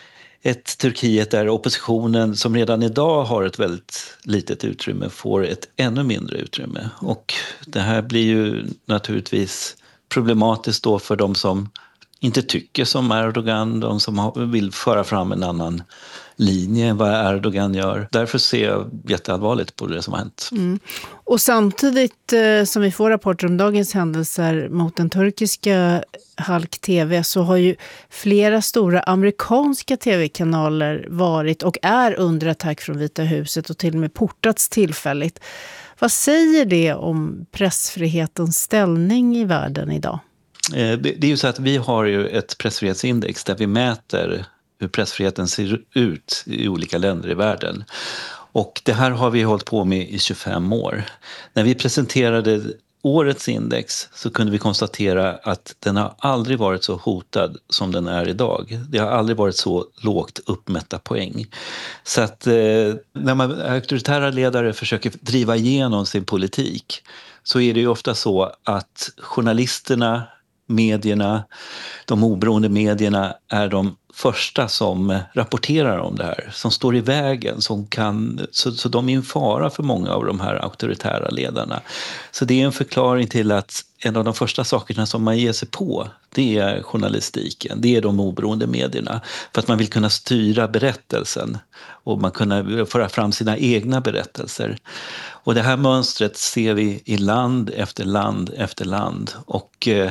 ett Turkiet där oppositionen, som redan idag har ett väldigt litet utrymme, får ett ännu mindre utrymme. Och det här blir ju naturligtvis problematiskt då för de som inte tycker som Erdogan, de som vill föra fram en annan linje än vad Erdogan gör. Därför ser jag jätteallvarligt på det som har hänt. Mm. Och samtidigt eh, som vi får rapporter om dagens händelser mot den turkiska Halk-T V, så har ju flera stora amerikanska tv-kanaler varit och är under attack från Vita huset och till och med portats tillfälligt. Vad säger det om pressfrihetens ställning i världen idag? Eh, det, det är ju så att vi har ju ett pressfrihetsindex där vi mäter hur pressfriheten ser ut i olika länder i världen. Och det här har vi hållit på med i tjugofem år. När vi presenterade årets index så kunde vi konstatera att den har aldrig varit så hotad som den är idag. Det har aldrig varit så lågt uppmätta poäng. Så att eh, när man, auktoritära ledare försöker driva igenom sin politik, så är det ju ofta så att journalisterna, medierna, de oberoende medierna är de första som rapporterar om det här, som står i vägen, som kan, så, så de är en fara för många av de här auktoritära ledarna. Så det är en förklaring till att en av de första sakerna som man ger sig på, det är journalistiken, det är de oberoende medierna, för att man vill kunna styra berättelsen och man kunna föra fram sina egna berättelser. Och det här mönstret ser vi i land efter land efter land, och eh,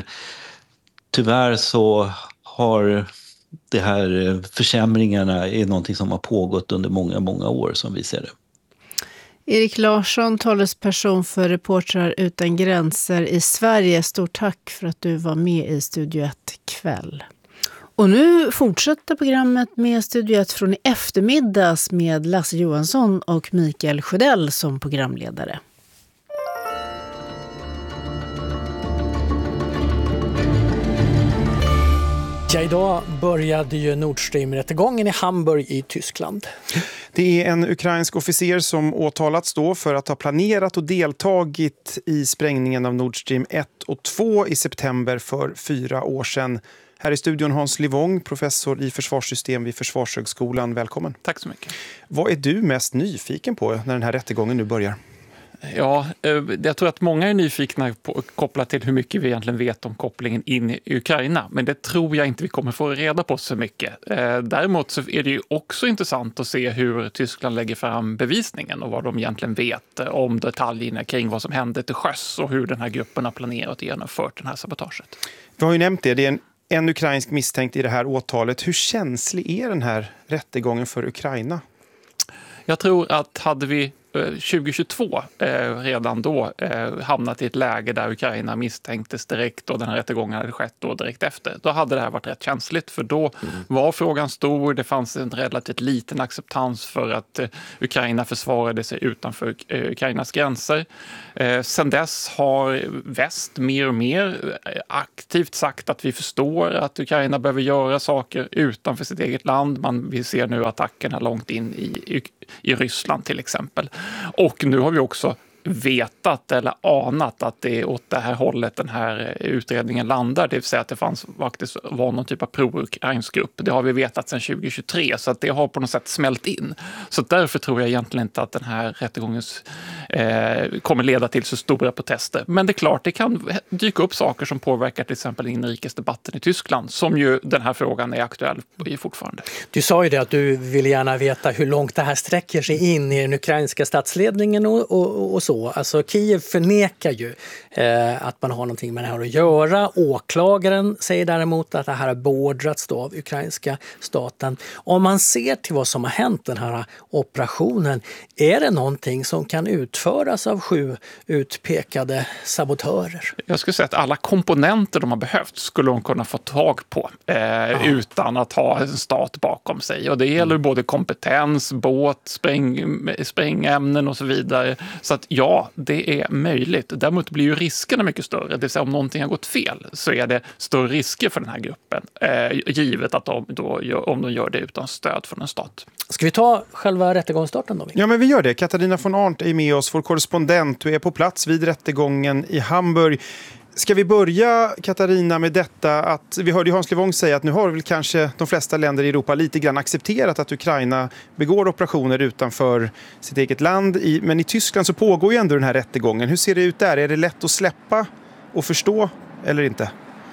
tyvärr så har det här försämringarna är någonting som har pågått under många, många år som vi ser det. Erik Larsson, talesperson för Reportrar utan gränser i Sverige. Stort tack för att du var med i Studio ett kväll. Och nu fortsätter programmet med Studio ett från i eftermiddags med Lasse Johansson och Mikael Sjödell som programledare. Ja, idag började ju Nord Stream-rättegången i Hamburg i Tyskland. Det är en ukrainsk officer som åtalats då för att ha planerat och deltagit i sprängningen av Nord Stream ett och två i september för fyra år sedan. Här i studion Hans Livong, professor i försvarssystem vid Försvarshögskolan. Välkommen. Tack så mycket. Vad är du mest nyfiken på när den här rättegången nu börjar? Ja, jag tror att många är nyfikna på, kopplat till hur mycket vi egentligen vet om kopplingen in i Ukraina. Men det tror jag inte vi kommer få reda på så mycket. Däremot så är det ju också intressant att se hur Tyskland lägger fram bevisningen och vad de egentligen vet om detaljerna kring vad som hände till sjöss och hur den här gruppen har planerat och genomfört den här sabotaget. Vi har ju nämnt det, det är en, en ukrainsk misstänkt i det här åtalet. Hur känslig är den här rättegången för Ukraina? Jag tror att hade vi tjugohundratjugotvå eh, redan då eh, hamnat i ett läge där Ukraina misstänktes direkt och den här rättegången hade skett då direkt efter. Då hade det här varit rätt känsligt för då mm. var frågan stor. Det fanns en relativt liten acceptans för att eh, Ukraina försvarade sig utanför eh, Ukrainas gränser. Eh, sen dess har väst mer och mer aktivt sagt att vi förstår att Ukraina behöver göra saker utanför sitt eget land. Man, vi ser nu attackerna långt in i, i, i Ryssland till exempel. Och nu har vi också vetat eller anat att det är åt det här hållet den här utredningen landar. Det vill säga att det fanns, faktiskt var någon typ av pro-ukrainsk grupp. Det har vi vetat sedan tjugohundratjugotre så att det har på något sätt smält in. Så därför tror jag egentligen inte att den här rättegången eh, kommer leda till så stora protester. Men det är klart, det kan dyka upp saker som påverkar till exempel inrikesdebatten i Tyskland som ju den här frågan är aktuell i fortfarande. Du sa ju det att du vill gärna veta hur långt det här sträcker sig in i den ukrainska statsledningen och, och, och så. Alltså Kiev förnekar ju eh, att man har någonting med det här att göra. Åklagaren säger däremot att det här har beordrats då av ukrainska staten. Om man ser till vad som har hänt den här operationen, är det någonting som kan utföras av sju utpekade sabotörer? Jag skulle säga att alla komponenter de har behövt skulle de kunna få tag på eh, utan att ha en stat bakom sig. Och det gäller mm. både kompetens, båt, spräng, sprängämnen och så vidare. Så att ja, det är möjligt. Däremot blir ju riskerna mycket större. Det vill säga om någonting har gått fel så är det större risker för den här gruppen. Eh, givet att de då gör, om de gör det utan stöd från en stat. Ska vi ta själva rättegångsstarten då? Ja, men vi gör det. Katarina von Arndt är med oss, vår korrespondent. Du är på plats vid rättegången i Hamburg. Ska vi börja, Katarina, med detta att vi hörde Hans Levong säga att nu har väl kanske de flesta länder i Europa lite grann accepterat att Ukraina begår operationer utanför sitt eget land. I, men i Tyskland så pågår ju ändå den här rättegången. Hur ser det ut där? Är det lätt att släppa och förstå eller inte?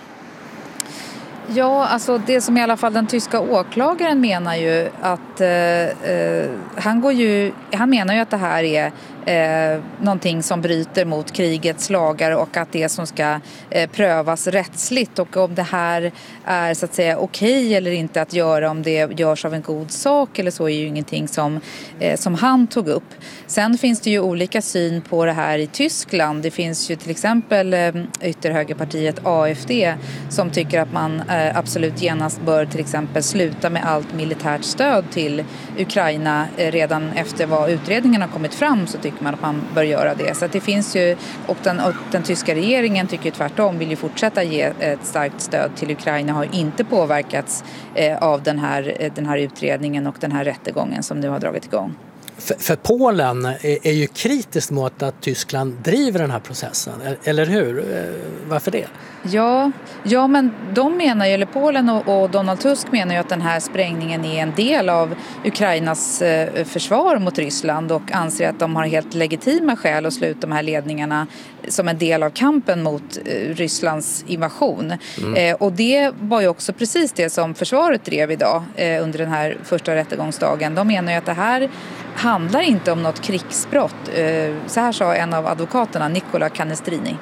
Ja, alltså det som i alla fall den tyska åklagaren menar ju att eh, han går ju, han menar ju att det här är eh, någonting som bryter mot krigets lagar och att det som ska eh, prövas rättsligt och om det här är så att säga okej eller inte att göra om det görs av en god sak eller så är ju ingenting som, eh, som han tog upp. Sen finns det ju olika syn på det här i Tyskland. Det finns ju till exempel eh, ytterhögerpartiet A F D som tycker att man eh, absolut genast bör till exempel sluta med allt militärt stöd till Ukraina eh, redan efter vad utredningen har kommit fram så tycker man att man bör göra det. Så att det finns ju, och den, och den tyska regeringen tycker ju tvärtom, vill ju fortsätta ge ett starkt stöd till Ukraina, har inte påverkats eh, av den här, den här utredningen och den här rättegången som nu har dragit igång. För, för Polen är, är ju kritiskt mot att Tyskland driver den här processen, eller hur? Varför det? Ja, ja men de menar ju, eller Polen och, och Donald Tusk menar ju att den här sprängningen är en del av Ukrainas eh, försvar mot Ryssland och anser att de har helt legitima skäl att sluta de här ledningarna som en del av kampen mot eh, Rysslands invasion. Mm. Eh, och det var ju också precis det som försvaret drev idag eh, under den här första rättegångsdagen. De menar ju att det här handlar inte om något krigsbrott. Eh, så här sa en av advokaterna, Nicola Canestrini.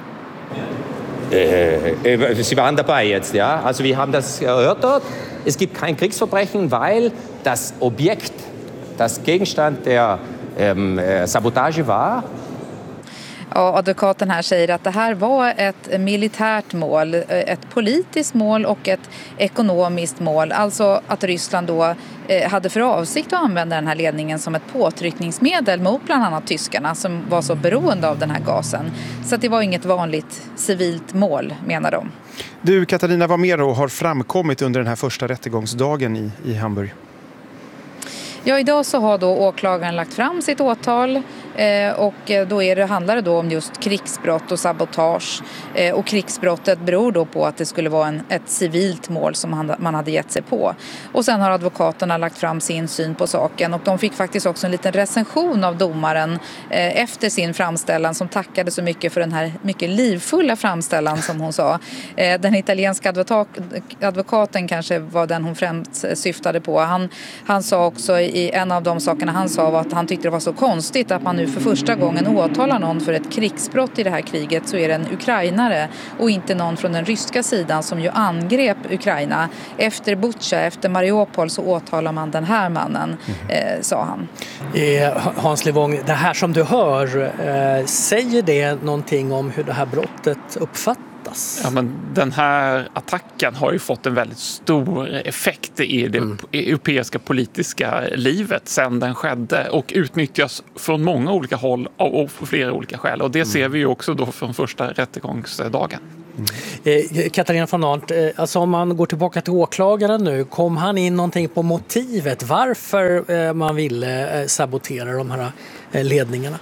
Äh, Sie waren dabei jetzt, ja? Also wir haben das erörtert. Es gibt kein Kriegsverbrechen, weil das Objekt, das Gegenstand der ähm, Sabotage war. Ja, advokaten här säger att det här var ett militärt mål, ett politiskt mål och ett ekonomiskt mål. Alltså att Ryssland då hade för avsikt att använda den här ledningen som ett påtryckningsmedel mot bland annat tyskarna som var så beroende av den här gasen. Så att det var inget vanligt civilt mål, menar de. Du, Katarina, vad mer då har framkommit under den här första rättegångsdagen i, i Hamburg? Ja, idag så har då åklagaren lagt fram sitt åtal Eh, och då är det, handlar det då om just krigsbrott och sabotage. Eh, och krigsbrottet beror då på att det skulle vara en, ett civilt mål som han, man hade gett sig på. Och sen har advokaterna lagt fram sin syn på saken. Och de fick faktiskt också en liten recension av domaren eh, efter sin framställan som tackade så mycket för den här mycket livfulla framställan som hon sa. Eh, den italienska advokat, advokaten kanske var den hon främst syftade på. Han, han sa också i en av de sakerna han sa var att han tyckte det var så konstigt att man nu för första gången åtalar någon för ett krigsbrott i det här kriget, så är det en ukrainare och inte någon från den ryska sidan som ju angrep Ukraina. Efter Bucha, efter Mariupol så åtalar man den här mannen, eh, sa han. Eh, Hans Livong, det här som du hör, eh, säger det någonting om hur det här brottet uppfattas? Ja, men den här attacken har ju fått en väldigt stor effekt i det mm. europeiska politiska livet sedan den skedde och utnyttjas från många olika håll och för flera olika skäl. Och det ser vi ju också då från första rättegångsdagen. Mm. Eh, Katarina von Arndt, eh, alltså om man går tillbaka till åklagaren nu, kom han in någonting på motivet varför eh, man ville eh, sabotera de här eh, ledningarna?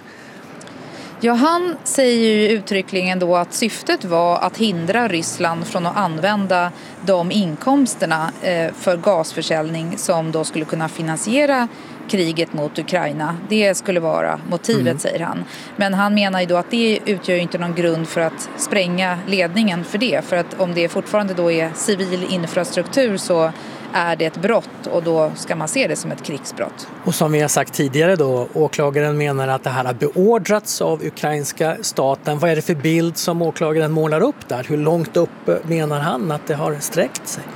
Ja, han säger ju uttryckligen då att syftet var att hindra Ryssland från att använda de inkomsterna eh, för gasförsäljning som då skulle kunna finansiera kriget mot Ukraina. Det skulle vara motivet, mm. säger han. Men han menar ju då att det utgör ju inte någon grund för att spränga ledningen för det. För att om det fortfarande då är civil infrastruktur så är det ett brott och då ska man se det som ett krigsbrott. Och som vi har sagt tidigare då, åklagaren menar att det här har beordrats av ukrainska staten. Vad är det för bild som åklagaren målar upp där? Hur långt upp menar han att det har sträckt sig?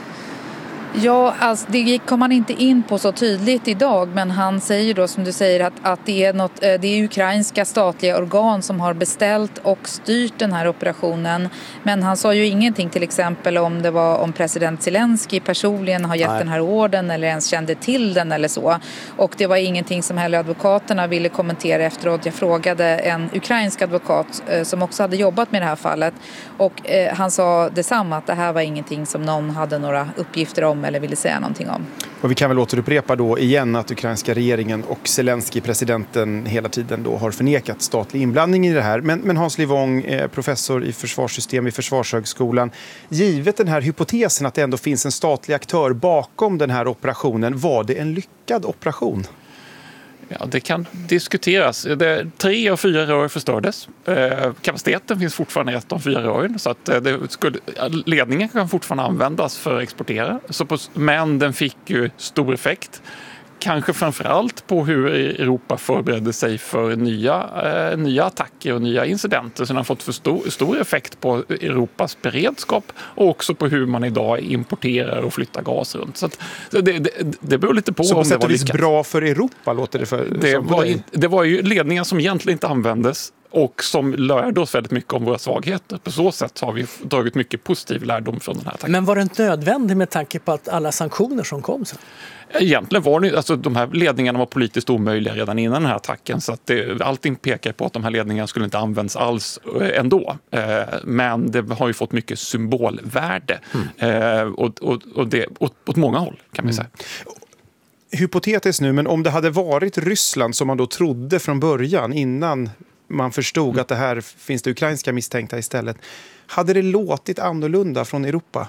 Ja, alltså det kom man inte in på så tydligt idag, men han säger då som du säger att, att det, är något, det är ukrainska statliga organ som har beställt och styrt den här operationen. Men han sa ju ingenting till exempel om det var om president Zelensky personligen har gett Nej. den här orden eller ens kände till den eller så. Och det var ingenting som heller advokaterna ville kommentera efteråt. Jag frågade en ukrainsk advokat eh, som också hade jobbat med det här fallet och eh, han sa detsamma att det här var ingenting som någon hade några uppgifter om eller ville säga någonting om. Och vi kan väl återupprepa då igen att ukrainska regeringen och Zelensky, presidenten, hela tiden då har förnekat statlig inblandning i det här. Men, men Hans Livong, eh, professor i försvarssystem vid Försvarshögskolan, givet den här hypotesen att det ändå finns en statlig aktör bakom den här operationen, var det en lyckad operation? Ja, det kan diskuteras. Det, tre av fyra rör förstördes. Eh, kapaciteten finns fortfarande i ett av fyra rören. Så att det skulle, ledningen kan fortfarande användas för att exportera. Så på, men den fick ju stor effekt. Kanske framförallt på hur Europa förberedde sig för nya, eh, nya attacker och nya incidenter. Så den har fått för stor, stor effekt på Europas beredskap och också på hur man idag importerar och flyttar gas runt. Så, att, så det, det, det beror lite på så om det var lyckat. bra för Europa låter det för. Det var, det var ju ledningar som egentligen inte användes och som lärde oss väldigt mycket om våra svagheter. På så sätt har vi dragit mycket positiv lärdom från den här attacken. Men var det inte nödvändigt med tanke på att alla sanktioner som kom sen? Egentligen var det, alltså de här ledningarna var politiskt omöjliga redan innan den här attacken så att det, allting pekar på att de här ledningarna skulle inte användas alls ändå. Eh, men det har ju fått mycket symbolvärde mm. eh, och, och, och det åt, åt många håll kan man säga. Mm. Hypotetiskt nu, men om det hade varit Ryssland som man då trodde från början innan man förstod mm. att det här finns det ukrainska misstänkta istället, hade det låtit annorlunda från Europa?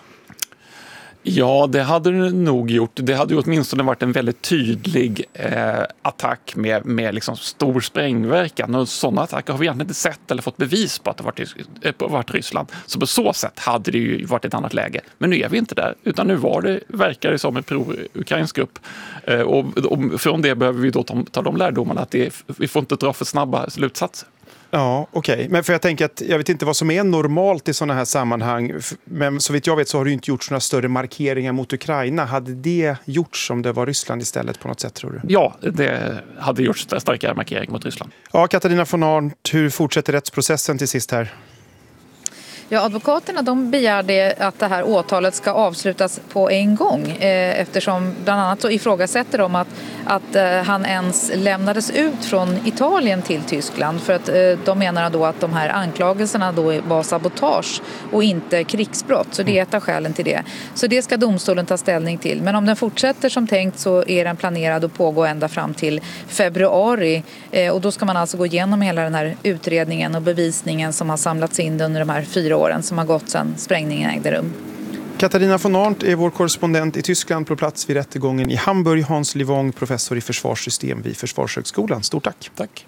Ja, det hade det nog gjort. Det hade ju åtminstone varit en väldigt tydlig eh, attack med, med liksom stor sprängverkan. Och sådana attacker har vi egentligen inte sett eller fått bevis på att det varit, eh, varit Ryssland. Så på så sätt hade det ju varit ett annat läge. Men nu är vi inte där, utan nu var det, verkar det som en pro-ukrainsk grupp. Eh, och, och från det behöver vi då ta, ta de lärdomarna att det, vi får inte dra för snabba slutsatser. Ja, okej. Okay. Men för jag tänker att jag vet inte vad som är normalt i sådana här sammanhang. Men så vitt jag vet så har det ju inte gjorts några större markeringar mot Ukraina. Hade det gjorts om det var Ryssland istället på något sätt, tror du? Ja, det hade gjorts en starkare markering mot Ryssland. Ja, Katarina von Arndt, hur fortsätter rättsprocessen till sist här? Ja, advokaterna de begärde att det här åtalet ska avslutas på en gång eh, eftersom bland annat så ifrågasätter de att, att eh, han ens lämnades ut från Italien till Tyskland för att eh, de menar då att de här anklagelserna då var sabotage och inte krigsbrott. Så det är ett av skälen till det. Så det ska domstolen ta ställning till. Men om den fortsätter som tänkt så är den planerad att pågå ända fram till februari eh, och då ska man alltså gå igenom hela den här utredningen och bevisningen som har samlats in under de här fyra åren som har gått sedan sprängningen ägde rum. Katarina von Arndt är vår korrespondent i Tyskland på plats vid rättegången i Hamburg. Hans Livong, professor i försvarssystem vid Försvarshögskolan. Stort tack. Tack.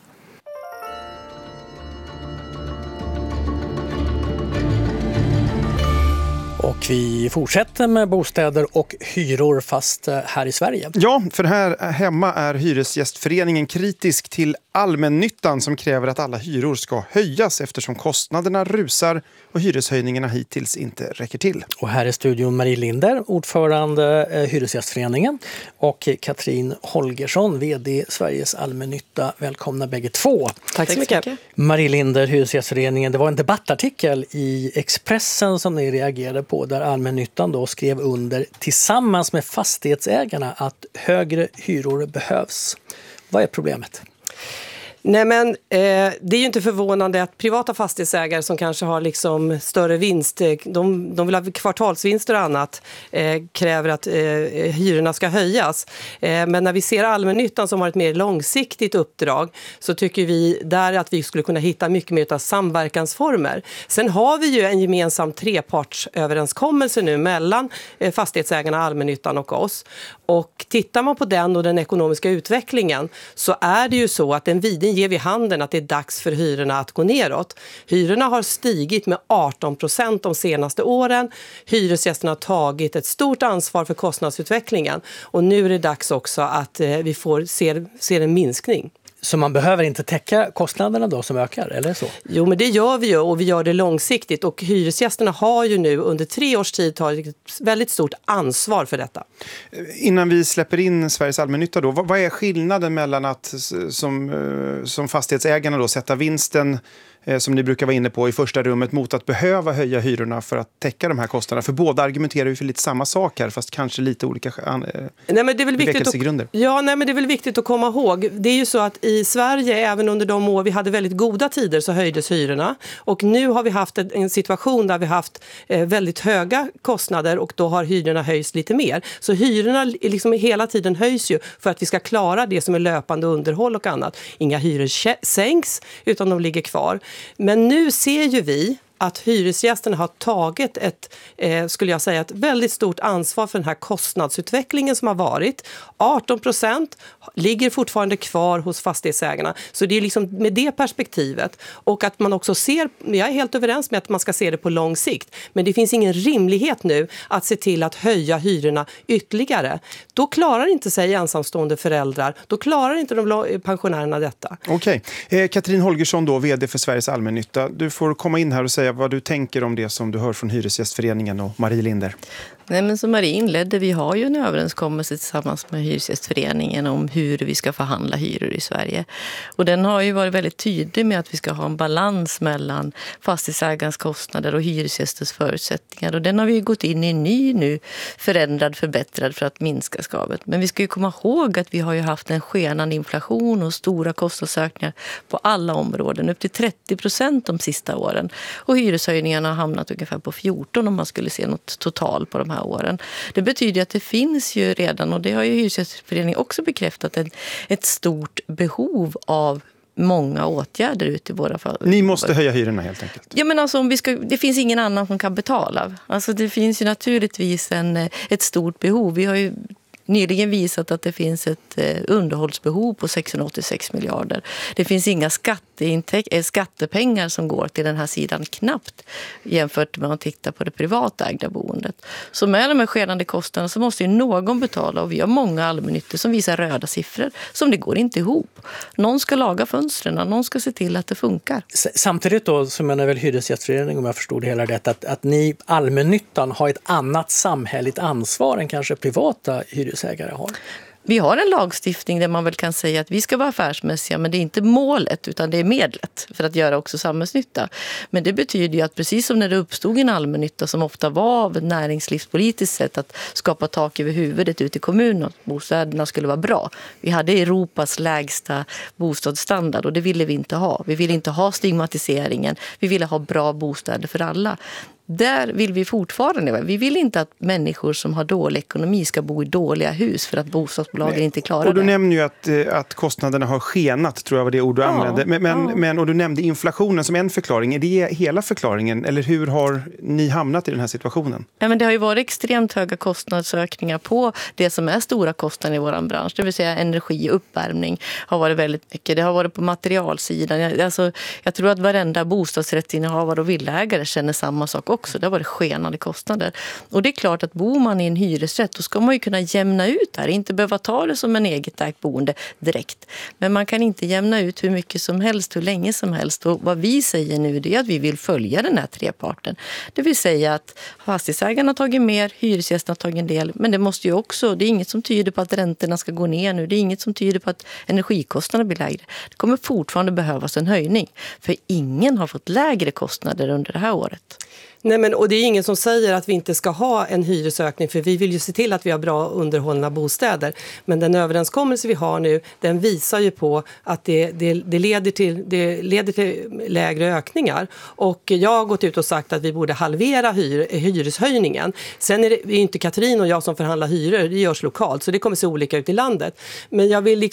Och vi fortsätter med bostäder och hyror fast här i Sverige. Ja, för här hemma är Hyresgästföreningen kritisk till allmännyttan som kräver att alla hyror ska höjas eftersom kostnaderna rusar och hyreshöjningarna hittills inte räcker till. Och här är studion Marie Linder, ordförande eh, Hyresgästföreningen, och Katrin Holgersson, vd Sveriges allmännytta. Välkomna bägge två. Tack så mycket. Marie Linder, Hyresgästföreningen. Det var en debattartikel i Expressen som ni reagerade på där allmännyttan då skrev under tillsammans med fastighetsägarna att högre hyror behövs. Vad är problemet? Nej, men eh, det är ju inte förvånande att privata fastighetsägare som kanske har liksom större vinst, de, de vill ha kvartalsvinster och annat, eh, kräver att eh, hyrorna ska höjas. Eh, men när vi ser allmännyttan som har ett mer långsiktigt uppdrag så tycker vi där att vi skulle kunna hitta mycket mer av samverkansformer. Sen har vi ju en gemensam trepartsöverenskommelse nu mellan eh, fastighetsägarna, allmännyttan och oss. Och tittar man på den och den ekonomiska utvecklingen så är det ju så att den viden ger vid handen att det är dags för hyrorna att gå neråt. Hyrorna har stigit med arton procent de senaste åren. Hyresgästerna har tagit ett stort ansvar för kostnadsutvecklingen. Och nu är det dags också att eh, vi får se, se en minskning. Så man behöver inte täcka kostnaderna då som ökar, eller så? Jo, men det gör vi ju och vi gör det långsiktigt. Och hyresgästerna har ju nu under tre års tid tagit ett väldigt stort ansvar för detta. Innan vi släpper in Sveriges allmännytta då, vad är skillnaden mellan att som, som fastighetsägarna då sätta vinsten som ni brukar vara inne på i första rummet mot att behöva höja hyrorna för att täcka de här kostnaderna? För båda argumenterar ju för lite samma sak här fast kanske lite olika eh, nej, men det är väl viktigt att, ja, nej, men det är väl viktigt att komma ihåg. Det är ju så att i Sverige, även under de år vi hade väldigt goda tider så höjdes hyrorna. Och nu har vi haft en situation där vi haft eh, väldigt höga kostnader och då har hyrorna höjs lite mer. Så hyrorna liksom hela tiden höjs ju för att vi ska klara det som är löpande underhåll och annat. Inga hyror sänks utan de ligger kvar. Men nu ser ju vi att hyresgästerna har tagit ett, eh, skulle jag säga, ett väldigt stort ansvar för den här kostnadsutvecklingen som har varit. arton procent ligger fortfarande kvar hos fastighetsägarna. Så det är liksom med det perspektivet. Och att man också ser, jag är helt överens med att man ska se det på lång sikt. Men det finns ingen rimlighet nu att se till att höja hyrorna ytterligare. Då klarar inte sig ensamstående föräldrar. Då klarar inte de pensionärerna detta. Okej. Eh, Katrin Holgersson då, vd för Sveriges allmännytta. Du får komma in här och säga vad du tänker om det som du hör från Hyresgästföreningen och Marie Linder. Nej, men som Marie inledde, vi har ju en överenskommelse tillsammans med Hyresgästföreningen om hur vi ska förhandla hyror i Sverige. Och den har ju varit väldigt tydlig med att vi ska ha en balans mellan fastighetsägarens kostnader och hyresgästers förutsättningar. Och den har vi ju gått in i ny nu, förändrad, förbättrad för att minska skavet. Men vi ska ju komma ihåg att vi har ju haft en skenande inflation och stora kostnadsökningar på alla områden, upp till trettio procent de sista åren. Och hyreshöjningarna har hamnat ungefär på fjorton om man skulle se något total på de här åren. Det betyder att det finns ju redan, och det har ju Hyresgästföreningen också bekräftat, ett, ett stort behov av många åtgärder ute i våra fall. Ni måste höja hyrorna helt enkelt. Ja, men alltså om vi ska, det finns ingen annan som kan betala. Alltså det finns ju naturligtvis en, ett stort behov. Vi har ju nyligen visat att det finns ett underhållsbehov på sexhundraåttiosex miljarder. Det finns inga skatteintäk- skattepengar som går till den här sidan, knappt, jämfört med att titta på det privatägda boendet. Så med de här skenande kostnaderna så måste ju någon betala, och vi har många allmännyttor som visar röda siffror som det går inte ihop. Någon ska laga fönstren, någon ska se till att det funkar. Samtidigt då så menar väl Hyresgästföreningen, om jag förstod det hela rätt, att, att ni allmännyttan har ett annat samhälleligt ansvar än kanske privata hyresgäster ägare har. Vi har en lagstiftning där man väl kan säga att vi ska vara affärsmässiga, men det är inte målet utan det är medlet för att göra också samhällsnytta. Men det betyder ju att precis som när det uppstod en allmännytta som ofta var av ett näringslivspolitiskt sätt att skapa tak över huvudet ute i kommunen och att bostäderna skulle vara bra. Vi hade Europas lägsta bostadsstandard och det ville vi inte ha. Vi ville inte ha stigmatiseringen. Vi ville ha bra bostäder för alla. Där vill vi fortfarande. Vi vill inte att människor som har dålig ekonomi ska bo i dåliga hus för att bostadsbolagen inte klarar det. Och du nämner ju att, att kostnaderna har skenat, tror jag var det ord du ja, använde. Men, men, ja. men, och du nämnde inflationen som en förklaring. Är det hela förklaringen? Eller hur har ni hamnat i den här situationen? Ja, men det har ju varit extremt höga kostnadsökningar på det som är stora kostnader i vår bransch. Det vill säga energi och uppvärmning har varit väldigt mycket. Det har varit på materialsidan. Alltså, jag tror att varenda bostadsrättsinnehavare och villaägare känner samma sak också. Det har varit skenande kostnader. Och det är klart att bor man i en hyresrätt då ska man ju kunna jämna ut det här. Inte behöva ta det som en eget ägt boende direkt. Men man kan inte jämna ut hur mycket som helst, hur länge som helst. Och vad vi säger nu det är att vi vill följa den här treparten. Det vill säga att fastighetsägarna har tagit mer, hyresgästerna har tagit en del. Men det måste ju också, det är inget som tyder på att räntorna ska gå ner nu. Det är inget som tyder på att energikostnaderna blir lägre. Det kommer fortfarande behövas en höjning. För ingen har fått lägre kostnader under det här året. Nej, men, och det är ingen som säger att vi inte ska ha en hyresökning, för vi vill ju se till att vi har bra underhållna bostäder. Men den överenskommelse vi har nu, den visar ju på att det, det, det, leder, till, det leder till lägre ökningar. Och jag har gått ut och sagt att vi borde halvera hyr, hyreshöjningen. Sen är det är inte Katrin och jag som förhandlar hyror, det görs lokalt, så det kommer se olika ut i landet. Men jag vill liksom